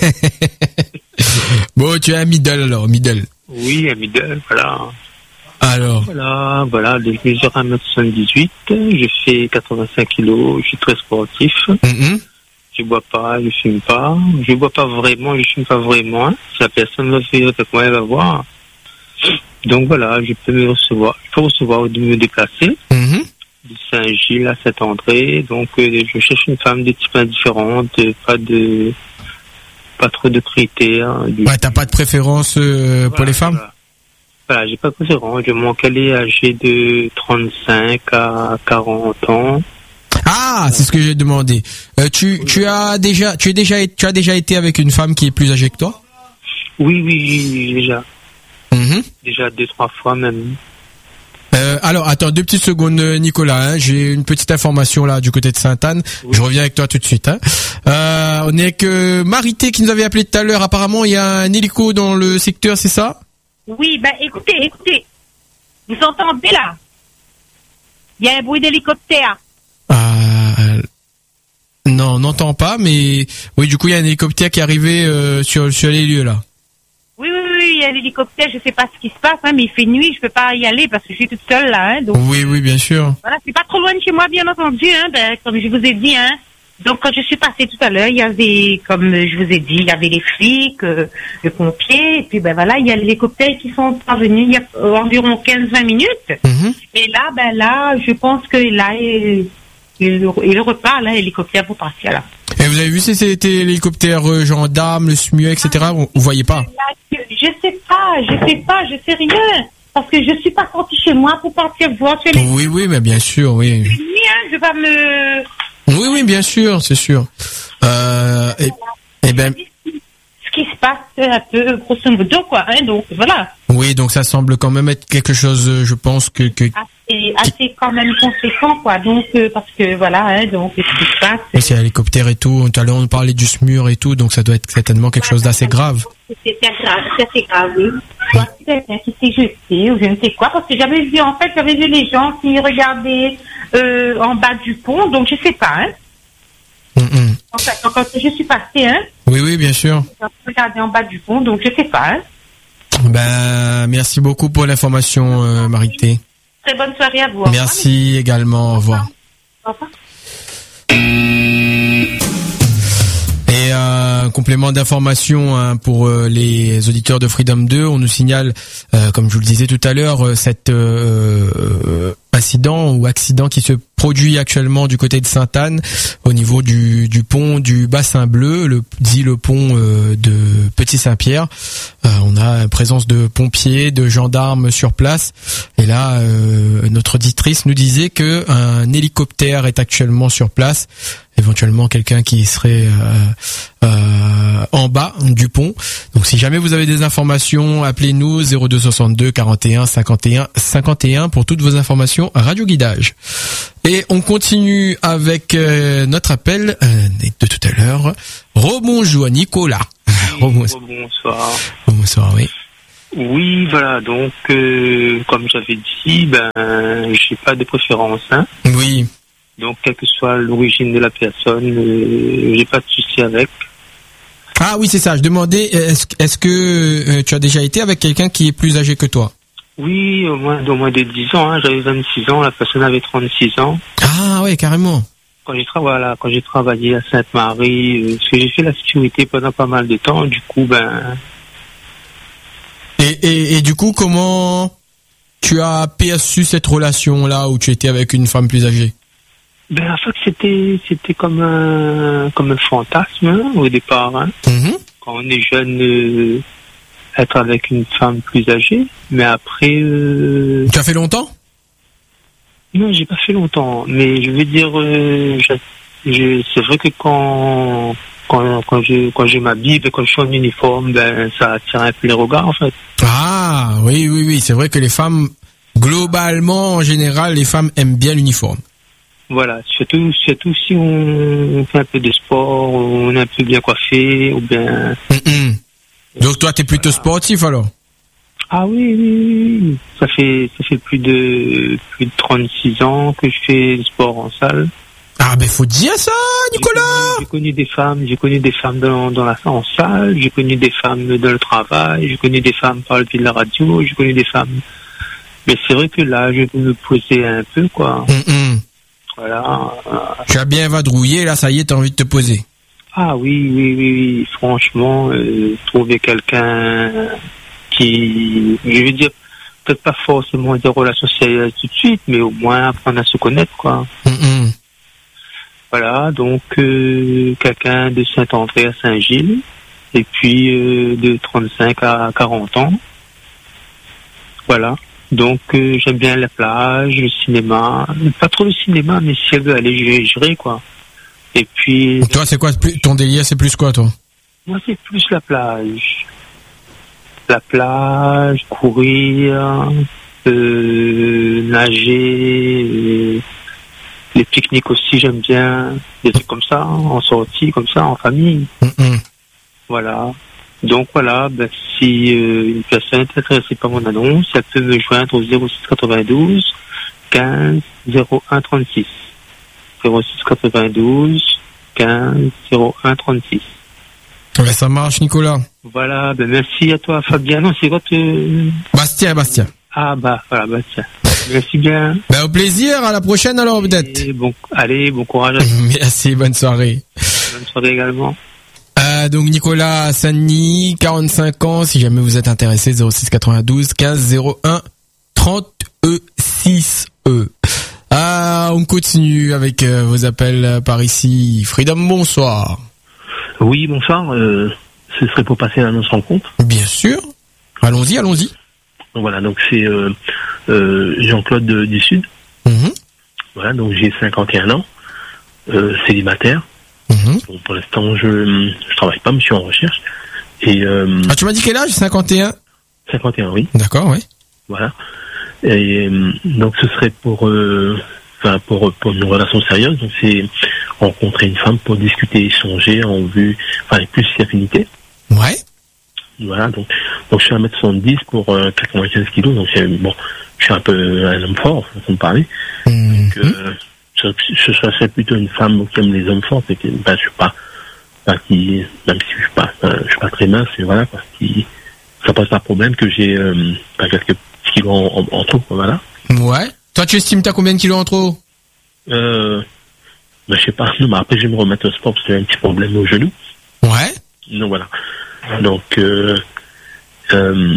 Speaker 1: Bon, tu es un middle, alors, middle.
Speaker 5: Oui, à middle, voilà.
Speaker 1: Alors.
Speaker 5: Voilà, voilà, je mesure un mètre soixante-dix-huit, je fais quatre-vingt-cinq kilos, je suis très sportif.
Speaker 1: Mmh.
Speaker 5: Je bois pas, je fume pas. Je bois pas vraiment, je fume pas vraiment. Hein. Si la personne me fait avec moi, elle va voir. Donc voilà, je peux me recevoir. Je peux recevoir de me déplacer.
Speaker 1: Mmh.
Speaker 5: De Saint-Gilles à Saint-André. Donc euh, je cherche une femme de type indifférente, euh, pas de, pas trop de critères. Du...
Speaker 1: Ouais, t'as pas de préférence euh, pour
Speaker 5: Voilà,
Speaker 1: les femmes?
Speaker 5: Voilà, voilà, j'ai pas de préférence. Je manque elle est âgée de trente-cinq à quarante ans.
Speaker 1: Ah, c'est ce que j'ai demandé. Euh, tu, tu as déjà, tu es déjà, tu as déjà été avec une femme qui est plus âgée que toi?
Speaker 5: Oui, oui, oui, déjà.
Speaker 1: Mmh.
Speaker 5: Déjà deux, trois fois même.
Speaker 1: Euh, alors, attends, deux petites secondes, Nicolas. Hein, j'ai une petite information là du côté de Sainte-Anne.
Speaker 5: Oui.
Speaker 1: Je reviens avec toi tout de suite. Hein. Euh, on est avec euh, Marité qui nous avait appelé tout à l'heure. Apparemment, il y a un hélico dans le secteur, c'est ça?
Speaker 6: Oui, ben écoutez, écoutez. Vous entendez là? Il y a un bruit d'hélicoptère.
Speaker 1: Euh, non, on n'entend pas, mais oui, du coup, il y a un hélicoptère qui est arrivé euh, sur, sur les lieux là.
Speaker 6: Oui, oui, oui, il y a a l'hélicoptère, je sais pas ce qui se passe, hein, mais il fait nuit, je peux pas y aller parce que je suis toute seule là, hein, donc.
Speaker 1: Oui, oui, bien sûr.
Speaker 6: Voilà, c'est pas trop loin de chez moi, bien entendu, hein, ben, comme je vous ai dit, hein. Donc, quand je suis passée tout à l'heure, il y avait, comme je vous ai dit, il y avait les flics, euh, les pompiers, et puis ben voilà, il y a les hélicoptères qui sont parvenus il y a euh, environ quinze vingt minutes.
Speaker 1: Mm-hmm.
Speaker 6: Et là, ben là, je pense que là, il, il, il repart, là, l'hélicoptère pour partir là.
Speaker 1: Et vous avez vu si c'était l'hélicoptère euh, gendarme, le S M U E, et cetera. Vous, vous voyez pas?
Speaker 6: Là, je sais pas, je sais pas, je sais rien. Parce que je suis pas sortie chez moi pour partir voir sur les...
Speaker 1: Oui, oui, mais bien sûr, oui.
Speaker 6: nuit, hein, je vais pas me...
Speaker 1: Oui, oui, bien sûr, c'est sûr. Euh, et, et ben,
Speaker 6: ce qui se passe un peu, grosso modo, quoi, hein, donc voilà.
Speaker 1: oui, donc ça semble quand même être quelque chose, euh, je pense que, que
Speaker 6: Assez, assez quand même conséquent, quoi, donc, euh, parce que voilà, hein, donc, ce qui se passe.
Speaker 1: et c'est l'hélicoptère et tout. Tout à l'heure, on parlait du S M U R et tout, donc ça doit être certainement quelque chose d'assez grave.
Speaker 6: C'est grave, c'est assez grave, oui. Soit c'est quelqu'un qui s'est jeté, ou je ne sais quoi, parce que j'avais vu, en fait, j'avais vu les gens qui regardaient, euh, en bas du pont, donc je sais pas, hein.
Speaker 1: Mm-mm.
Speaker 6: En fait, quand je suis passée, hein,
Speaker 1: Oui, oui, bien sûr.
Speaker 6: j'ai regardé en bas du pont, donc je sais pas, hein.
Speaker 1: Ben, merci beaucoup pour l'information, euh, Marité.
Speaker 6: Très bonne soirée à vous.
Speaker 1: Merci également. Au revoir.
Speaker 6: Au revoir.
Speaker 1: Et un complément d'information hein, pour euh, les auditeurs de Freedom deux, on nous signale, euh, comme je vous le disais tout à l'heure, euh, cet euh, euh, incident ou accident qui se produit actuellement du côté de Sainte-Anne, au niveau du, du pont du Bassin Bleu, le, dit le pont euh, de Petit-Saint-Pierre. Euh, on a présence de pompiers, de gendarmes sur place. Et là, euh, notre auditrice nous disait que un hélicoptère est actuellement sur place. Éventuellement quelqu'un qui serait euh, euh, en bas du pont. Donc si jamais vous avez des informations, appelez-nous zéro deux soixante-deux quarante et un cinquante et un cinquante et un pour toutes vos informations Radio Guidage. Et on continue avec euh, notre appel euh, de tout à l'heure. Rebonjour Nicolas. Rebonsoir.
Speaker 5: Bonsoir.
Speaker 1: Bonsoir, oui.
Speaker 5: Oui, voilà, donc euh, comme j'avais dit, ben j'ai pas de préférence, hein.
Speaker 1: Oui.
Speaker 5: Donc, quelle que soit l'origine de la personne, euh, j'ai pas de souci avec.
Speaker 1: Ah oui, c'est ça. Je demandais, est-ce, est-ce que euh, tu as déjà été avec quelqu'un qui est plus âgé que toi?
Speaker 5: Oui, au moins, au moins de dix ans. Hein. J'avais vingt-six ans, la personne avait trente-six ans.
Speaker 1: Ah ouais, carrément.
Speaker 5: Quand j'ai, tra- voilà, quand j'ai travaillé à Sainte-Marie, euh, parce que j'ai fait la sécurité pendant pas mal de temps, du coup, ben...
Speaker 1: Et, et, et du coup, comment tu as perçu cette relation-là où tu étais avec une femme plus âgée?
Speaker 5: Ben, en fait, c'était, c'était comme un, comme un fantasme, hein, au départ, hein.
Speaker 1: Mm-hmm.
Speaker 5: Quand on est jeune, euh, être avec une femme plus âgée, mais après, euh...
Speaker 1: Tu as fait longtemps?
Speaker 5: Non, j'ai pas fait longtemps, mais je veux dire, euh, je, je, c'est vrai que quand, quand, quand je, quand je m'habille, ben, quand je suis en uniforme, ben, ça attire un peu les regards, en fait.
Speaker 1: Ah, oui, oui, oui. C'est vrai que les femmes, globalement, en général, les femmes aiment bien l'uniforme.
Speaker 5: Voilà, surtout, surtout si on fait un peu de sport, on est un peu bien coiffé, ou bien...
Speaker 1: Mm-mm. Donc toi, t'es plutôt sportif alors?
Speaker 5: Ah oui, oui, oui. Ça fait, ça fait plus de, plus de trente-six ans que je fais du sport en salle.
Speaker 1: Ah ben faut dire ça, Nicolas.
Speaker 5: J'ai connu, j'ai connu des femmes, j'ai connu des femmes dans, dans la en salle, j'ai connu des femmes dans le travail, j'ai connu des femmes par le biais de la radio, j'ai connu des femmes... Mais c'est vrai que là, je peux me poser un peu, quoi.
Speaker 1: Mm-mm.
Speaker 5: Voilà.
Speaker 1: Tu as bien vadrouillé, là, ça y est, t'as envie de te poser.
Speaker 5: Ah oui, oui, oui, oui. Franchement, euh, trouver quelqu'un qui, je veux dire, peut-être pas forcément des relations sérieuses tout de suite, mais au moins apprendre à se connaître, quoi.
Speaker 1: Mm-mm.
Speaker 5: Voilà, donc euh, quelqu'un de Saint-André à Saint-Gilles, et puis euh, de trente-cinq à quarante ans. Voilà. Donc euh, j'aime bien la plage, le cinéma, pas trop le cinéma, mais si elle veut aller, j'irai, j'irai, quoi. Et puis...
Speaker 1: Toi, c'est quoi, ton délire, c'est plus quoi, toi?
Speaker 5: Moi, c'est plus la plage. La plage, courir, euh, nager, euh, les pique-niques aussi, j'aime bien. Des trucs comme ça, en sortie, comme ça, en famille.
Speaker 1: Mm-mm.
Speaker 5: Voilà. Donc voilà, ben, si euh, une personne est intéressée par mon annonce, elle peut me joindre au zéro six quatre-vingt-douze quinze zéro un trente-six. zéro six quatre-vingt-douze quinze zéro un trente-six.
Speaker 1: Ben, ça marche, Nicolas.
Speaker 5: Voilà, ben merci à toi Fabien. Non, c'est votre... Euh...
Speaker 1: Bastien, Bastien.
Speaker 5: Ah bah voilà, Bastien. Merci bien.
Speaker 1: Ben, au plaisir, à la prochaine alors peut-être.
Speaker 5: Et bon, allez, bon courage.
Speaker 1: Merci, bonne soirée.
Speaker 5: Bonne soirée également.
Speaker 1: Euh, donc Nicolas Sanny, quarante-cinq ans, si jamais vous êtes intéressé, zéro six quatre-vingt-douze quinze zéro un trente-six E. Ah, on continue avec euh, vos appels par ici. Freedom, bonsoir.
Speaker 7: Oui, bonsoir. Euh, ce serait pour passer à notre rencontre.
Speaker 1: Bien sûr. Allons-y, allons-y.
Speaker 7: Donc voilà, donc c'est euh, euh, Jean-Claude de, du Sud.
Speaker 1: Mm-hmm.
Speaker 7: Voilà, donc j'ai cinquante et un ans, euh, célibataire.
Speaker 1: Mm-hmm.
Speaker 7: Donc pour l'instant, je je travaille pas, mais je suis en recherche. Et euh,
Speaker 1: ah, tu m'as dit quel âge? cinquante et un.
Speaker 7: cinquante et un, oui.
Speaker 1: D'accord, oui.
Speaker 7: Voilà. Et euh, donc ce serait pour euh, enfin pour pour une relation sérieuse. Donc c'est rencontrer une femme pour discuter, échanger en vue, enfin avec plus d'affinité.
Speaker 1: Ouais.
Speaker 7: Voilà, donc, donc je suis un mètre soixante-dix pour euh, quatre-vingt-quinze kilos, donc c'est, bon, je suis un peu un homme fort, façon de parler.
Speaker 1: Mmh.
Speaker 7: Donc, euh, je, je chercherais plutôt une femme qui aime les hommes forts, c'est que ben, je suis pas, ben, qui, même si je suis pas, ben, je suis pas très mince, mais voilà, quoi, qui, ça pose pas de problème que j'ai euh, ben, quelques kilos en, en, en trop, quoi, voilà.
Speaker 1: Ouais. Toi, tu estimes t'as combien de kilos en trop?
Speaker 7: Euh, ben, je sais pas, non, mais après je vais me remettre au sport parce que j'ai un petit problème au genou.
Speaker 1: Ouais.
Speaker 7: Donc voilà. Donc, euh, euh,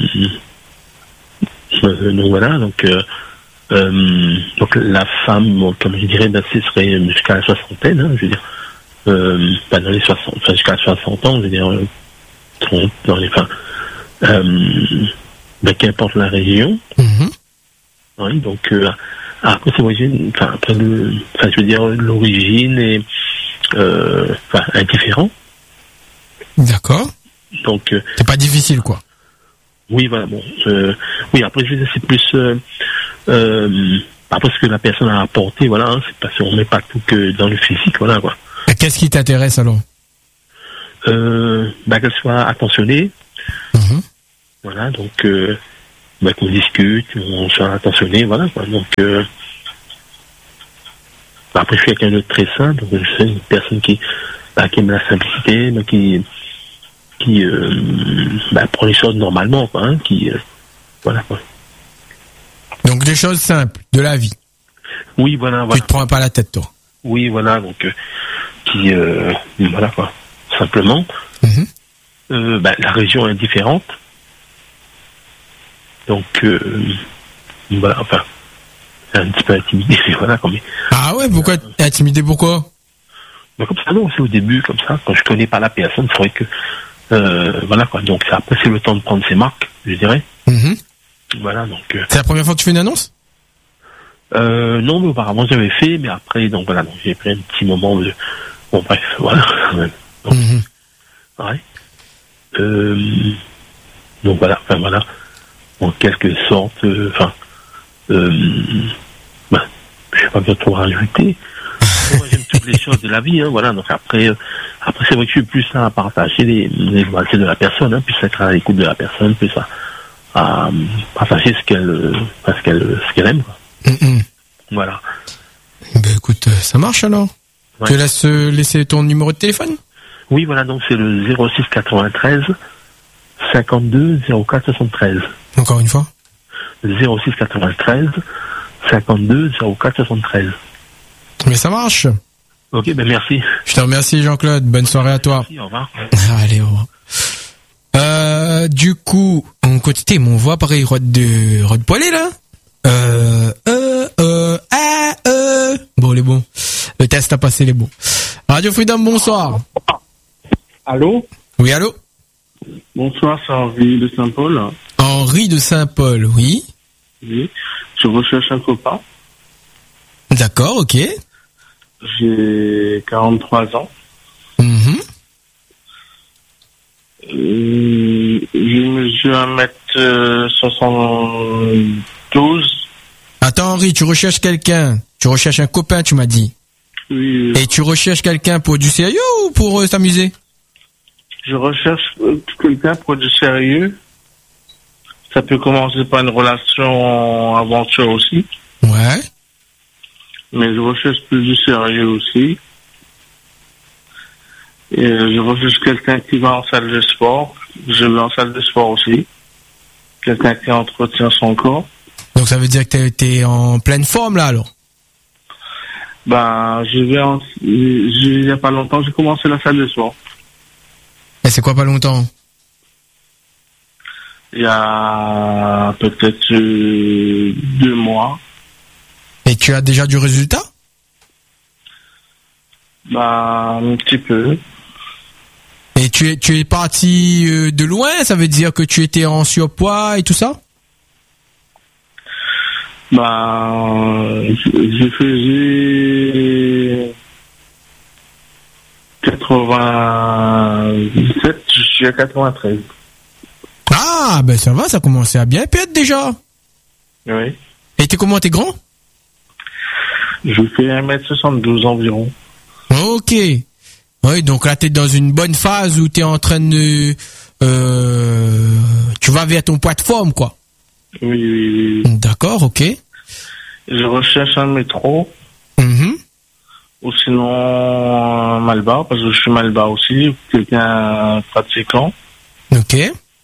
Speaker 7: euh, donc voilà, donc, euh, euh, donc la femme, bon, comme je dirais, ben, ce serait jusqu'à la soixantaine, hein, je veux dire, euh, pas dans les soixante, enfin jusqu'à soixante ans, je veux dire, euh, trente, dans les fins, euh, ben, qu'importe la région,
Speaker 1: mm-hmm.
Speaker 7: oui, donc, euh, après c'est l'origine, enfin après le, enfin je veux dire l'origine est, euh, enfin indifférent.
Speaker 1: D'accord.
Speaker 7: Donc, euh,
Speaker 1: c'est pas difficile, quoi.
Speaker 7: Oui, voilà, bon. Euh, oui, après, je veux dire, c'est plus euh, euh, après ce que la personne a apporté, voilà, hein, c'est parce qu'on met pas tout que dans le physique, voilà, quoi.
Speaker 1: Et qu'est-ce qui t'intéresse, alors?
Speaker 7: Euh, bah, qu'elle soit attentionnée,
Speaker 1: mm-hmm.
Speaker 7: voilà, donc, euh, bah, qu'on discute, on soit attentionné, voilà, quoi. Donc, euh, bah, après, je suis quelqu'un de très simple, donc je suis une personne qui, bah, qui aime la simplicité, bah, qui qui euh, bah, prend les choses normalement, quoi, hein, qui euh, voilà, quoi.
Speaker 1: Donc des choses simples de la vie.
Speaker 7: Oui, voilà, voilà.
Speaker 1: Tu te prends pas la tête, toi.
Speaker 7: Oui, voilà, donc euh, qui euh, voilà, quoi, simplement.
Speaker 1: Mm-hmm.
Speaker 7: Euh, bah, la région est différente, donc euh, voilà, enfin, c'est un petit peu intimidé, voilà, quand même.
Speaker 1: Ah ouais, pourquoi euh, intimidé, pourquoi?
Speaker 7: Bah, comme ça, non, c'est au début, comme ça, quand je connais pas la personne, c'est vrai que Euh, voilà, quoi. Donc après c'est le temps de prendre ses marques, je dirais.
Speaker 1: Mm-hmm.
Speaker 7: Voilà, donc. Euh,
Speaker 1: c'est la première fois que tu fais une annonce?
Speaker 7: euh, Non, mais auparavant j'avais fait, mais après donc voilà, donc j'ai pris un petit moment de. Bon bref, voilà. Donc,
Speaker 1: mm-hmm.
Speaker 7: ouais. Euh, donc voilà, enfin voilà, en quelque sorte, enfin, euh, euh, ben, je sais pas bien trop rajouter. Moi, j'aime toutes les choses de la vie, hein, voilà. Donc après, euh, après c'est vrai que je suis plus là à partager les, les volontés de la personne, hein, plus être à l'écoute de la personne, plus à, à partager ce qu'elle, ce qu'elle, ce qu'elle aime, quoi.
Speaker 1: Mm-hmm.
Speaker 7: Voilà.
Speaker 1: Ben écoute, ça marche alors. Ouais. Tu laisses laisser ton numéro de téléphone?
Speaker 7: Oui, voilà. Donc c'est le zéro six quatre-vingt-treize cinquante-deux zéro quatre soixante-treize.
Speaker 1: Encore une fois.
Speaker 7: zéro six quatre-vingt-treize cinquante-deux zéro quatre soixante-treize.
Speaker 1: Mais ça marche.
Speaker 7: Ok, ben merci.
Speaker 1: Je te remercie, Jean-Claude. Bonne soirée à toi.
Speaker 7: Merci, au revoir.
Speaker 1: Allez, au revoir. Euh, du coup, on continue. Mon voix pareil, Rod de Rod Poilé là. Euh, euh, euh, ah, euh. Bon, les bons. Le test a passé les bons. Radio Freedom, bonsoir.
Speaker 8: Allô?
Speaker 1: Oui, allô?
Speaker 8: Bonsoir, c'est Henri de Saint-Paul.
Speaker 1: Henri de Saint-Paul, oui.
Speaker 8: Oui. Je recherche un copain.
Speaker 1: D'accord, ok.
Speaker 8: J'ai quarante-trois ans.
Speaker 1: Mm-hmm.
Speaker 8: Euh, je mesure un mètre soixante-douze.
Speaker 1: Attends, Henri, tu recherches quelqu'un. Tu recherches un copain, tu m'as dit.
Speaker 8: Oui.
Speaker 1: Et tu recherches quelqu'un pour du sérieux ou pour euh, s'amuser?
Speaker 8: Je recherche quelqu'un pour du sérieux. Ça peut commencer par une relation aventure aussi.
Speaker 1: Ouais.
Speaker 8: Mais je recherche plus du sérieux aussi. Et je recherche quelqu'un qui va en salle de sport. Je vais en salle de sport aussi. Quelqu'un qui entretient son corps.
Speaker 1: Donc ça veut dire que t'es, t'es en pleine forme là alors?
Speaker 8: Ben, je vais en, il y a pas longtemps, j'ai commencé la salle de sport.
Speaker 1: Et c'est quoi pas longtemps?
Speaker 8: Il y a peut-être euh, deux mois.
Speaker 1: Et tu as déjà du résultat?
Speaker 8: Bah, un petit peu.
Speaker 1: Et tu es, tu es parti euh, de loin, ça veut dire que tu étais en surpoids et tout ça?
Speaker 8: Bah, je, je faisais quatre-vingt-dix-sept, je suis à quatre-vingt-treize.
Speaker 1: Ah, ben ça va, ça commençait à bien perdre déjà.
Speaker 8: Oui.
Speaker 1: Et t'es comment, t'es grand?
Speaker 8: Je fais un mètre soixante-douze environ.
Speaker 1: Ok. Oui, donc là t'es dans une bonne phase où t'es en train de... Euh, tu vas vers ton poids de forme, quoi.
Speaker 8: Oui, oui, oui.
Speaker 1: D'accord, ok.
Speaker 8: Je recherche un métro.
Speaker 1: Mm-hmm.
Speaker 8: Ou sinon un malbar, parce que je suis malbar aussi, quelqu'un pratiquant.
Speaker 1: Ok.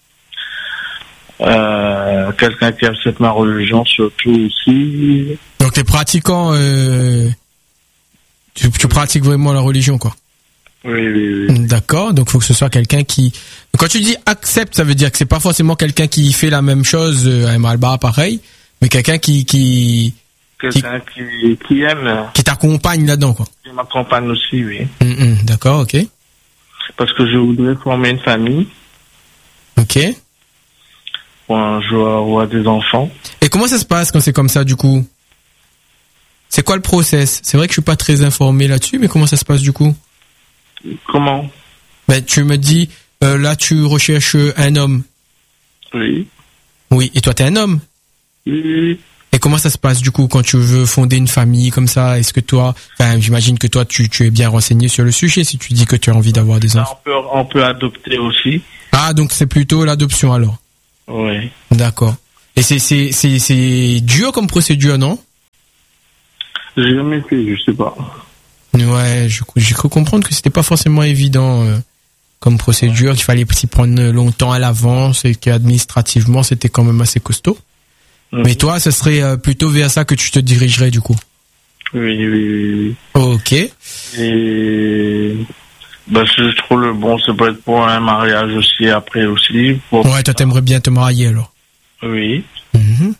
Speaker 8: Euh, quelqu'un qui accepte ma religion surtout aussi.
Speaker 1: Donc t'es pratiquant... Euh, tu, tu pratiques vraiment la religion, quoi.
Speaker 8: Oui, oui, oui.
Speaker 1: D'accord, donc il faut que ce soit quelqu'un qui... Quand tu dis accepte, ça veut dire que c'est pas forcément quelqu'un qui fait la même chose, euh, un malbar pareil, mais quelqu'un qui... qui
Speaker 8: quelqu'un qui, qui, qui aime.
Speaker 1: Qui t'accompagne là-dedans, quoi.
Speaker 8: Qui m'accompagne aussi, oui.
Speaker 1: Mm-hmm, d'accord, ok.
Speaker 8: Parce que je voudrais former une famille.
Speaker 1: Ok.
Speaker 8: Ou un joueur ou à des enfants.
Speaker 1: Et comment ça se passe quand c'est comme ça, du coup? C'est quoi le process? C'est vrai que je suis pas très informé là-dessus, mais comment ça se passe, du coup?
Speaker 8: Comment?
Speaker 1: Ben, tu me dis, euh, là, tu recherches un homme.
Speaker 8: Oui.
Speaker 1: Oui, et toi, t'es un homme?
Speaker 8: Oui.
Speaker 1: Et comment ça se passe, du coup, quand tu veux fonder une famille comme ça? Est-ce que toi, enfin, j'imagine que toi, tu, tu es bien renseigné sur le sujet si tu dis que tu as envie d'avoir des enfants.
Speaker 8: On peut, on peut adopter aussi.
Speaker 1: Ah, donc c'est plutôt l'adoption, alors?
Speaker 8: Oui.
Speaker 1: D'accord. Et c'est, c'est, c'est, c'est dur comme procédure, non?
Speaker 8: J'ai jamais fait, je sais pas.
Speaker 1: Ouais, je, j'ai cru comprendre que c'était pas forcément évident euh, comme procédure, qu'il fallait s'y prendre longtemps à l'avance et qu'administrativement c'était quand même assez costaud. Mmh. Mais toi, ce serait euh, plutôt vers ça que tu te dirigerais du coup.
Speaker 8: Oui, oui, oui. oui.
Speaker 1: Ok.
Speaker 8: Et bah, je trouve le bon, ça peut être pour un mariage aussi après aussi. Pour...
Speaker 1: Ouais, toi t'aimerais bien te marier alors.
Speaker 8: Oui.
Speaker 1: Mmh.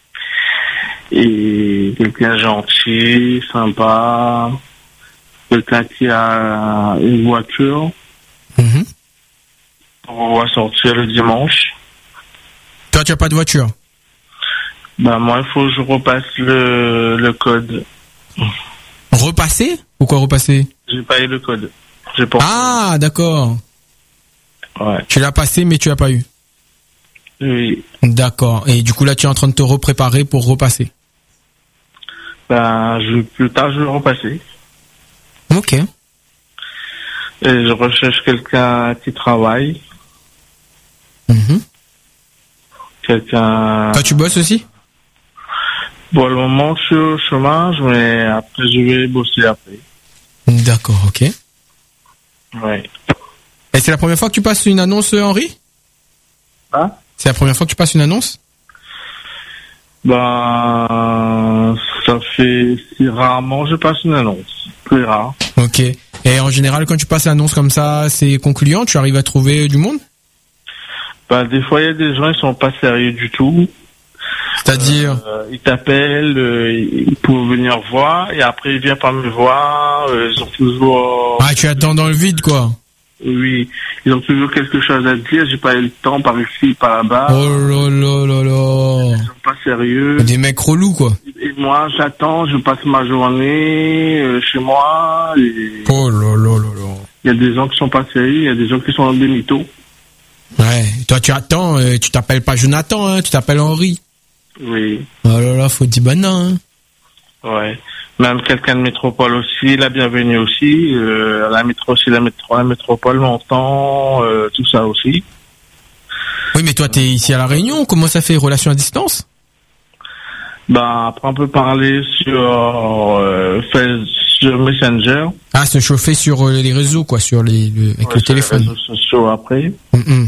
Speaker 8: Et quelqu'un gentil, sympa. Quelqu'un qui a une voiture
Speaker 1: mmh.
Speaker 8: pour pouvoir sortir le dimanche.
Speaker 1: Toi, tu n'as pas de voiture?
Speaker 8: Ben moi, il faut que je repasse le, le code.
Speaker 1: Repasser? Pourquoi repasser?
Speaker 8: J'ai pas eu le code. J'ai pas
Speaker 1: ah, d'accord.
Speaker 8: Ouais.
Speaker 1: Tu l'as passé, mais tu l'as pas eu?
Speaker 8: Oui.
Speaker 1: D'accord. Et du coup, là, tu es en train de te repréparer pour repasser?
Speaker 8: Ben, je, plus tard, je vais le repasser.
Speaker 1: Ok. Et
Speaker 8: je recherche quelqu'un qui travaille.
Speaker 1: Mmh.
Speaker 8: Quelqu'un...
Speaker 1: Toi, tu bosses aussi?
Speaker 8: Pour le moment, je suis au chômage, mais après, je vais bosser après.
Speaker 1: D'accord, ok.
Speaker 8: Ouais.
Speaker 1: Et c'est la première fois que tu passes une annonce, Henri?
Speaker 8: Hein?
Speaker 1: C'est la première fois que tu passes une annonce?
Speaker 8: Ben, ça fait si rarement je passe une annonce. Très rare.
Speaker 1: Ok. Et en général, quand tu passes l'annonce comme ça, c'est concluant? Tu arrives à trouver du monde?
Speaker 8: Ben, des fois, il y a des gens, ils sont pas sérieux du tout.
Speaker 1: C'est-à-dire?
Speaker 8: Euh, ils t'appellent, euh, pour venir voir, et après, ils viennent pas me voir, euh, ils ont toujours...
Speaker 1: Ah, tu attends dans le vide, quoi.
Speaker 8: Oui, ils ont toujours quelque chose à dire, j'ai pas eu le temps par ici, par là-bas.
Speaker 1: Oh là là là là.
Speaker 8: Ils sont pas sérieux.
Speaker 1: Des mecs relous, quoi.
Speaker 8: Et moi, j'attends, je passe ma journée euh, chez moi. Et...
Speaker 1: Oh là là là là.
Speaker 8: Il y a des gens qui sont pas sérieux, il y a des gens qui sont des mythos.
Speaker 1: Ouais, toi tu attends, euh, tu t'appelles pas Jonathan, hein, tu t'appelles Henri.
Speaker 8: Oui.
Speaker 1: Oh là là, faut dire banane. Hein.
Speaker 8: Ouais. Même quelqu'un de métropole aussi, la bienvenue aussi. Euh, la métro aussi, la, métro, la métropole, longtemps, euh, tout ça aussi.
Speaker 1: Oui, mais toi, t'es ici à La Réunion. Comment ça fait, relation à distance?
Speaker 8: Ben, après, on peut parler sur, euh, fait, sur Messenger.
Speaker 1: Ah, se chauffer sur euh, les réseaux, quoi, sur les, le, avec
Speaker 8: Ouais,
Speaker 1: le
Speaker 8: sur
Speaker 1: téléphone.
Speaker 8: les réseaux sociaux après.
Speaker 1: Mm-mm.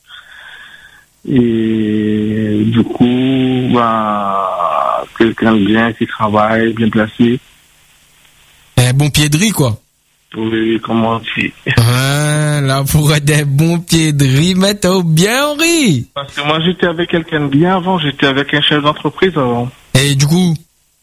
Speaker 8: Et du coup, bah, quelqu'un de bien qui travaille, bien placé.
Speaker 1: Un bon pied de riz, quoi.
Speaker 8: Oui, comment dire.
Speaker 1: Ah, là, pour être un bon pied de riz, mais t'as bien Henri.
Speaker 8: Parce que moi, j'étais avec quelqu'un de bien avant, j'étais avec un chef d'entreprise avant.
Speaker 1: Et du coup,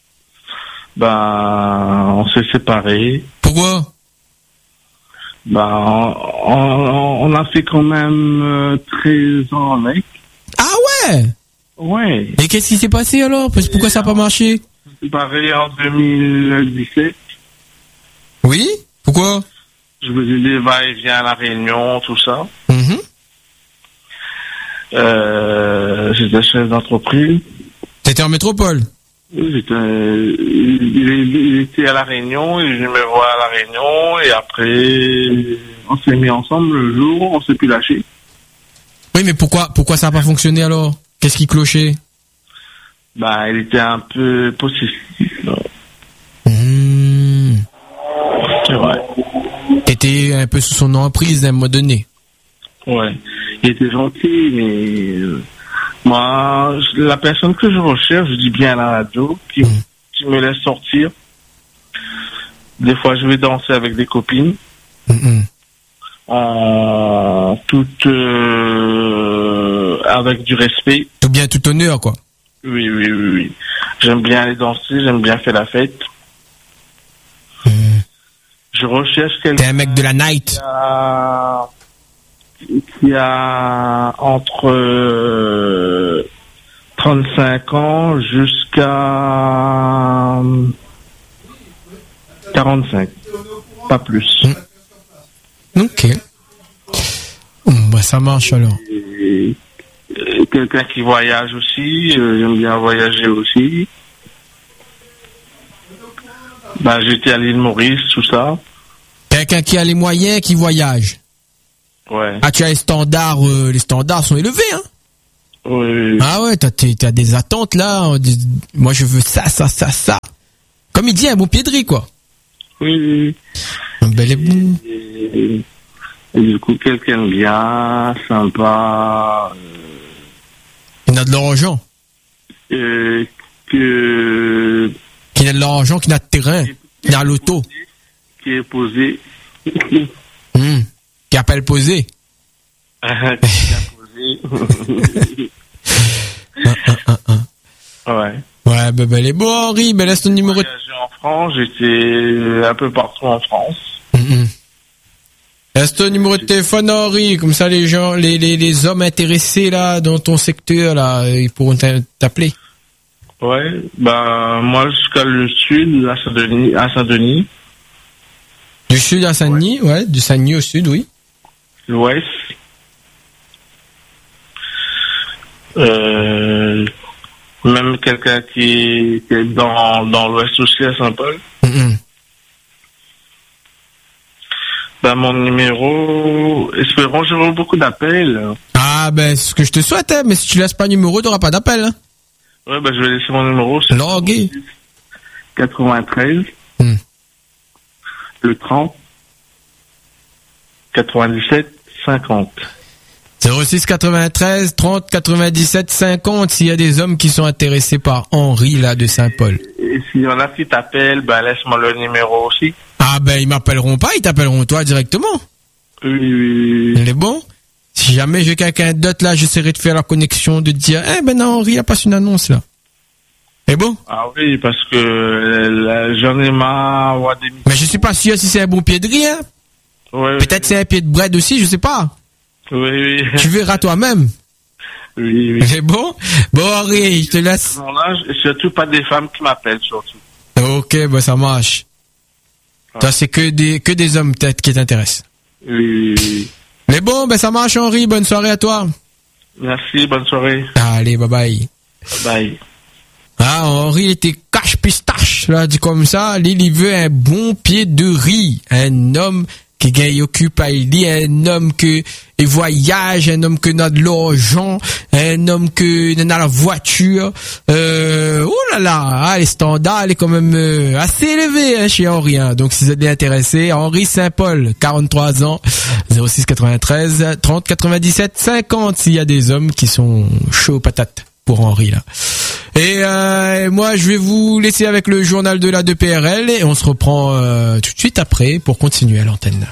Speaker 8: Bah, on s'est séparés.
Speaker 1: pourquoi?
Speaker 8: Bah, on, on, on a fait quand même euh, treize ans avec.
Speaker 1: Ah ouais.
Speaker 8: Ouais.
Speaker 1: Et qu'est-ce qui s'est passé alors? Parce- Pourquoi ça n'a pas marché?
Speaker 8: Séparés en deux mille dix-sept.
Speaker 1: Oui? Pourquoi?
Speaker 8: Je vous ai dit va-et-vient à la Réunion, tout ça.
Speaker 1: Mhm.
Speaker 8: Euh, j'étais chef d'entreprise.
Speaker 1: T'étais en métropole?
Speaker 8: J'étais, il, il- il était à la Réunion et je me vois à la Réunion et après on s'est mis ensemble le jour, on s'est plus lâché.
Speaker 1: Oui, mais pourquoi, pourquoi ça n'a pas fonctionné alors? Qu'est-ce qui clochait?
Speaker 8: Bah, il était un peu possessif. là.
Speaker 1: Mmh.
Speaker 8: C'est vrai.
Speaker 1: T'étais un peu sous son emprise à un moment donné.
Speaker 8: Ouais. Il était gentil, mais euh, moi, je- la personne que je recherche, je dis bien à la radio, qui,
Speaker 1: Mm.
Speaker 8: qui me laisse sortir. Des fois, je vais danser avec des copines,
Speaker 1: Mhm.
Speaker 8: en toute euh, avec du respect.
Speaker 1: Tout bien, tout honneur, quoi.
Speaker 8: Oui, oui, oui, oui. J'aime bien aller danser, j'aime bien faire la fête.
Speaker 1: Mhm.
Speaker 8: Je recherche
Speaker 1: T'es
Speaker 8: quelqu'un
Speaker 1: un mec de la night.
Speaker 8: qui a, qui a entre euh, trente-cinq ans jusqu'à euh, quarante-cinq. Pas plus.
Speaker 1: Ok. Hum, bah, ça marche alors.
Speaker 8: Et, euh, quelqu'un qui voyage aussi, euh, j'aime bien voyager aussi. Bah, j'étais à l'île Maurice, tout ça.
Speaker 1: Quelqu'un qui a les moyens, qui voyage.
Speaker 8: Ouais.
Speaker 1: Ah, tu as les standards, euh, les standards sont élevés, hein.
Speaker 8: Oui, oui, oui.
Speaker 1: Ah ouais, t'as, t'es- t'as des attentes là. on dit, Moi, je veux ça, ça, ça, ça. Comme il dit, un bon pied de riz, quoi.
Speaker 8: Oui, oui,
Speaker 1: Un bel et bon.
Speaker 8: oui. Et, et du coup, quelqu'un de bien, sympa,
Speaker 1: Il a de l'argent.
Speaker 8: euh, que,
Speaker 1: Qui a de l'argent, qui a de terrain, qui a l'auto.
Speaker 8: qui est posé.
Speaker 1: Hum. Qui appelle poser.
Speaker 8: qui est posé.
Speaker 1: Un, un, un, un.
Speaker 8: Ouais.
Speaker 1: Ouais, ben, ben, les beaux, Henri, ben, laisse ton numéro. de-
Speaker 8: Voyagé en France, j'étais un peu partout en France.
Speaker 1: Hum, hum. Laisse ton numéro de téléphone, Henri, comme ça les gens, les, les, les hommes intéressés là dans ton secteur là, ils pourront t'a- t'appeler.
Speaker 8: Ouais, ben, moi, jusqu'à le sud, à Saint-Denis, à Saint-Denis,
Speaker 1: Du sud à Saint-Denis, ouais, du Saint-Denis au sud, oui.
Speaker 8: l'ouest. Euh, même quelqu'un qui, qui est dans, dans l'ouest aussi à Saint-Paul.
Speaker 1: Hum, hum.
Speaker 8: Ben, mon numéro, espérons, j'aurai beaucoup d'appels.
Speaker 1: Ah ben, c'est ce que je te souhaite, hein, mais si tu laisses pas le numéro, t'auras pas d'appel. Hein.
Speaker 8: Ouais, ben, je vais laisser mon numéro. C'est
Speaker 1: Logué.
Speaker 8: quatre-vingt-treize,
Speaker 1: Hmm.
Speaker 8: le trente, quatre-vingt-dix-sept, cinquante.
Speaker 1: zéro six quatre-vingt-treize trente quatre-vingt-dix-sept cinquante s'il y a des hommes qui sont intéressés par Henri là de Saint-Paul.
Speaker 8: Et s'il y en a qui t'appellent, ben, laisse-moi le numéro aussi.
Speaker 1: Ah ben, ils m'appelleront pas, ils t'appelleront toi directement.
Speaker 8: Oui, oui, oui.
Speaker 1: Il est bon. Si jamais j'ai quelqu'un d'autre là, j'essaierai de faire la connexion, de dire, eh ben non, Henri a passé une annonce là. C'est bon?
Speaker 8: Ah oui, parce que euh, là, j'en ai marre d'avoir des...
Speaker 1: Mais je suis pas sûr si c'est un bon pied de riz, hein.
Speaker 8: Ouais,
Speaker 1: Peut-être c'est un pied de bread aussi, je sais pas.
Speaker 8: Oui, oui.
Speaker 1: Tu verras toi-même.
Speaker 8: Oui, oui.
Speaker 1: C'est bon? Bon, Henri, je te laisse.
Speaker 8: Non, là, je- surtout pas des femmes qui m'appellent, surtout.
Speaker 1: Ok, bah ça marche. Toi, c'est que des, que des hommes peut-être qui t'intéressent.
Speaker 8: Oui, oui, oui.
Speaker 1: Mais bon, ben ça marche, Henri. Bonne soirée à toi.
Speaker 8: Merci, bonne soirée.
Speaker 1: Allez, bye bye.
Speaker 8: Bye.
Speaker 1: Ah, Henri était cache pistache, là, dit comme ça. Lui, il veut un bon pied de riz. Un homme qui gagne occupe il dit un homme que et voyage, un homme que n'a de l'argent, un homme que n'a la voiture. Euh, oh là là, ah, les standards, il est quand même euh, assez élevé hein, chez Henri. Hein. Donc si vous êtes intéressé, Henri Saint-Paul, quarante-trois ans, zéro six quatre-vingt-treize trente quatre-vingt-dix-sept cinquante s'il y a des hommes qui sont chauds patates pour Henri là. Et euh, moi je vais vous laisser avec le journal de la deux P R L et on se reprend euh, tout de suite après pour continuer à l'antenne.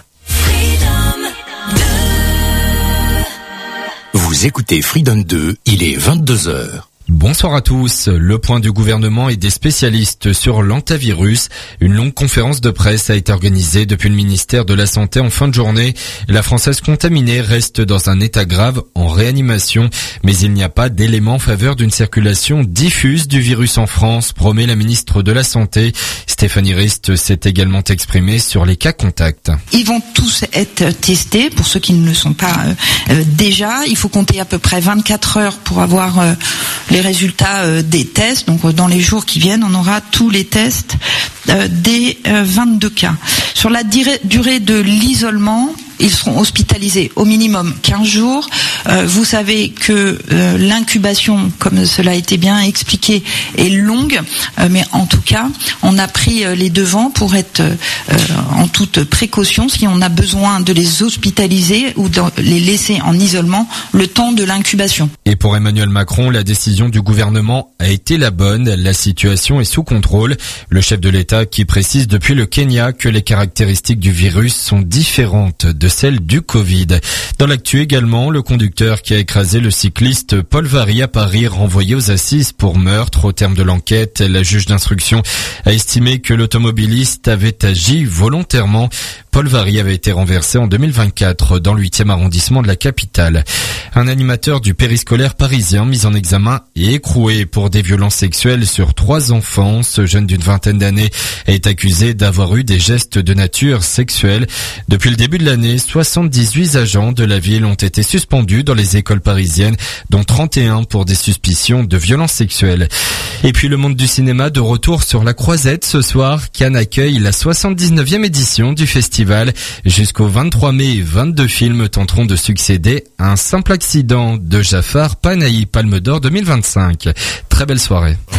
Speaker 9: Vous écoutez Freedom deux, il est vingt-deux heures.
Speaker 10: Bonsoir à tous. Le point du gouvernement et des spécialistes sur l'hantavirus. Une longue conférence de presse a été organisée depuis le ministère de la Santé en fin de journée. La Française contaminée reste dans un état grave en réanimation, mais il n'y a pas d'éléments en faveur d'une circulation diffuse du virus en France, promet la ministre de la Santé. Stéphanie Rist s'est également exprimée sur les cas contacts.
Speaker 11: Ils vont tous être testés, pour ceux qui ne le sont pas euh, euh, déjà. Il faut compter à peu près vingt-quatre heures pour avoir euh, les résultats euh, des tests. Donc euh, dans les jours qui viennent, on aura tous les tests euh, des euh, vingt-deux cas. Sur la durée, durée de l'isolement, ils seront hospitalisés au minimum quinze jours. Euh, vous savez que euh, l'incubation, comme cela a été bien expliqué, est longue, euh, mais en tout cas, on a pris euh, les devants pour être euh, en toute précaution si on a besoin de les hospitaliser ou de les laisser en isolement le temps de l'incubation.
Speaker 10: Et pour Emmanuel Macron, la décision du gouvernement a été la bonne. La situation est sous contrôle. Le chef de l'État qui précise depuis le Kenya que les caractéristiques du virus sont différentes de celle du Covid. Dans l'actu également, le conducteur qui a écrasé le cycliste Paul Vary à Paris, renvoyé aux assises pour meurtre. Au terme de l'enquête, la juge d'instruction a estimé que l'automobiliste avait agi volontairement. Paul Vary avait été renversé en deux mille vingt-quatre dans le huitième arrondissement de la capitale. Un animateur du périscolaire parisien mis en examen et écroué pour des violences sexuelles sur trois enfants. Ce jeune d'une vingtaine d'années est accusé d'avoir eu des gestes de nature sexuelle. Depuis le début de l'année, soixante-dix-huit agents de la ville ont été suspendus dans les écoles parisiennes, dont trente et un pour des suspicions de violences sexuelles. Et puis le monde du cinéma de retour sur la croisette ce soir. Cannes accueille la soixante-dix-neuvième édition du festival. Jusqu'au vingt-trois mai, vingt-deux films tenteront de succéder à Un simple accident de Jafar Panahi, Palme d'Or deux mille vingt-cinq. Très belle soirée.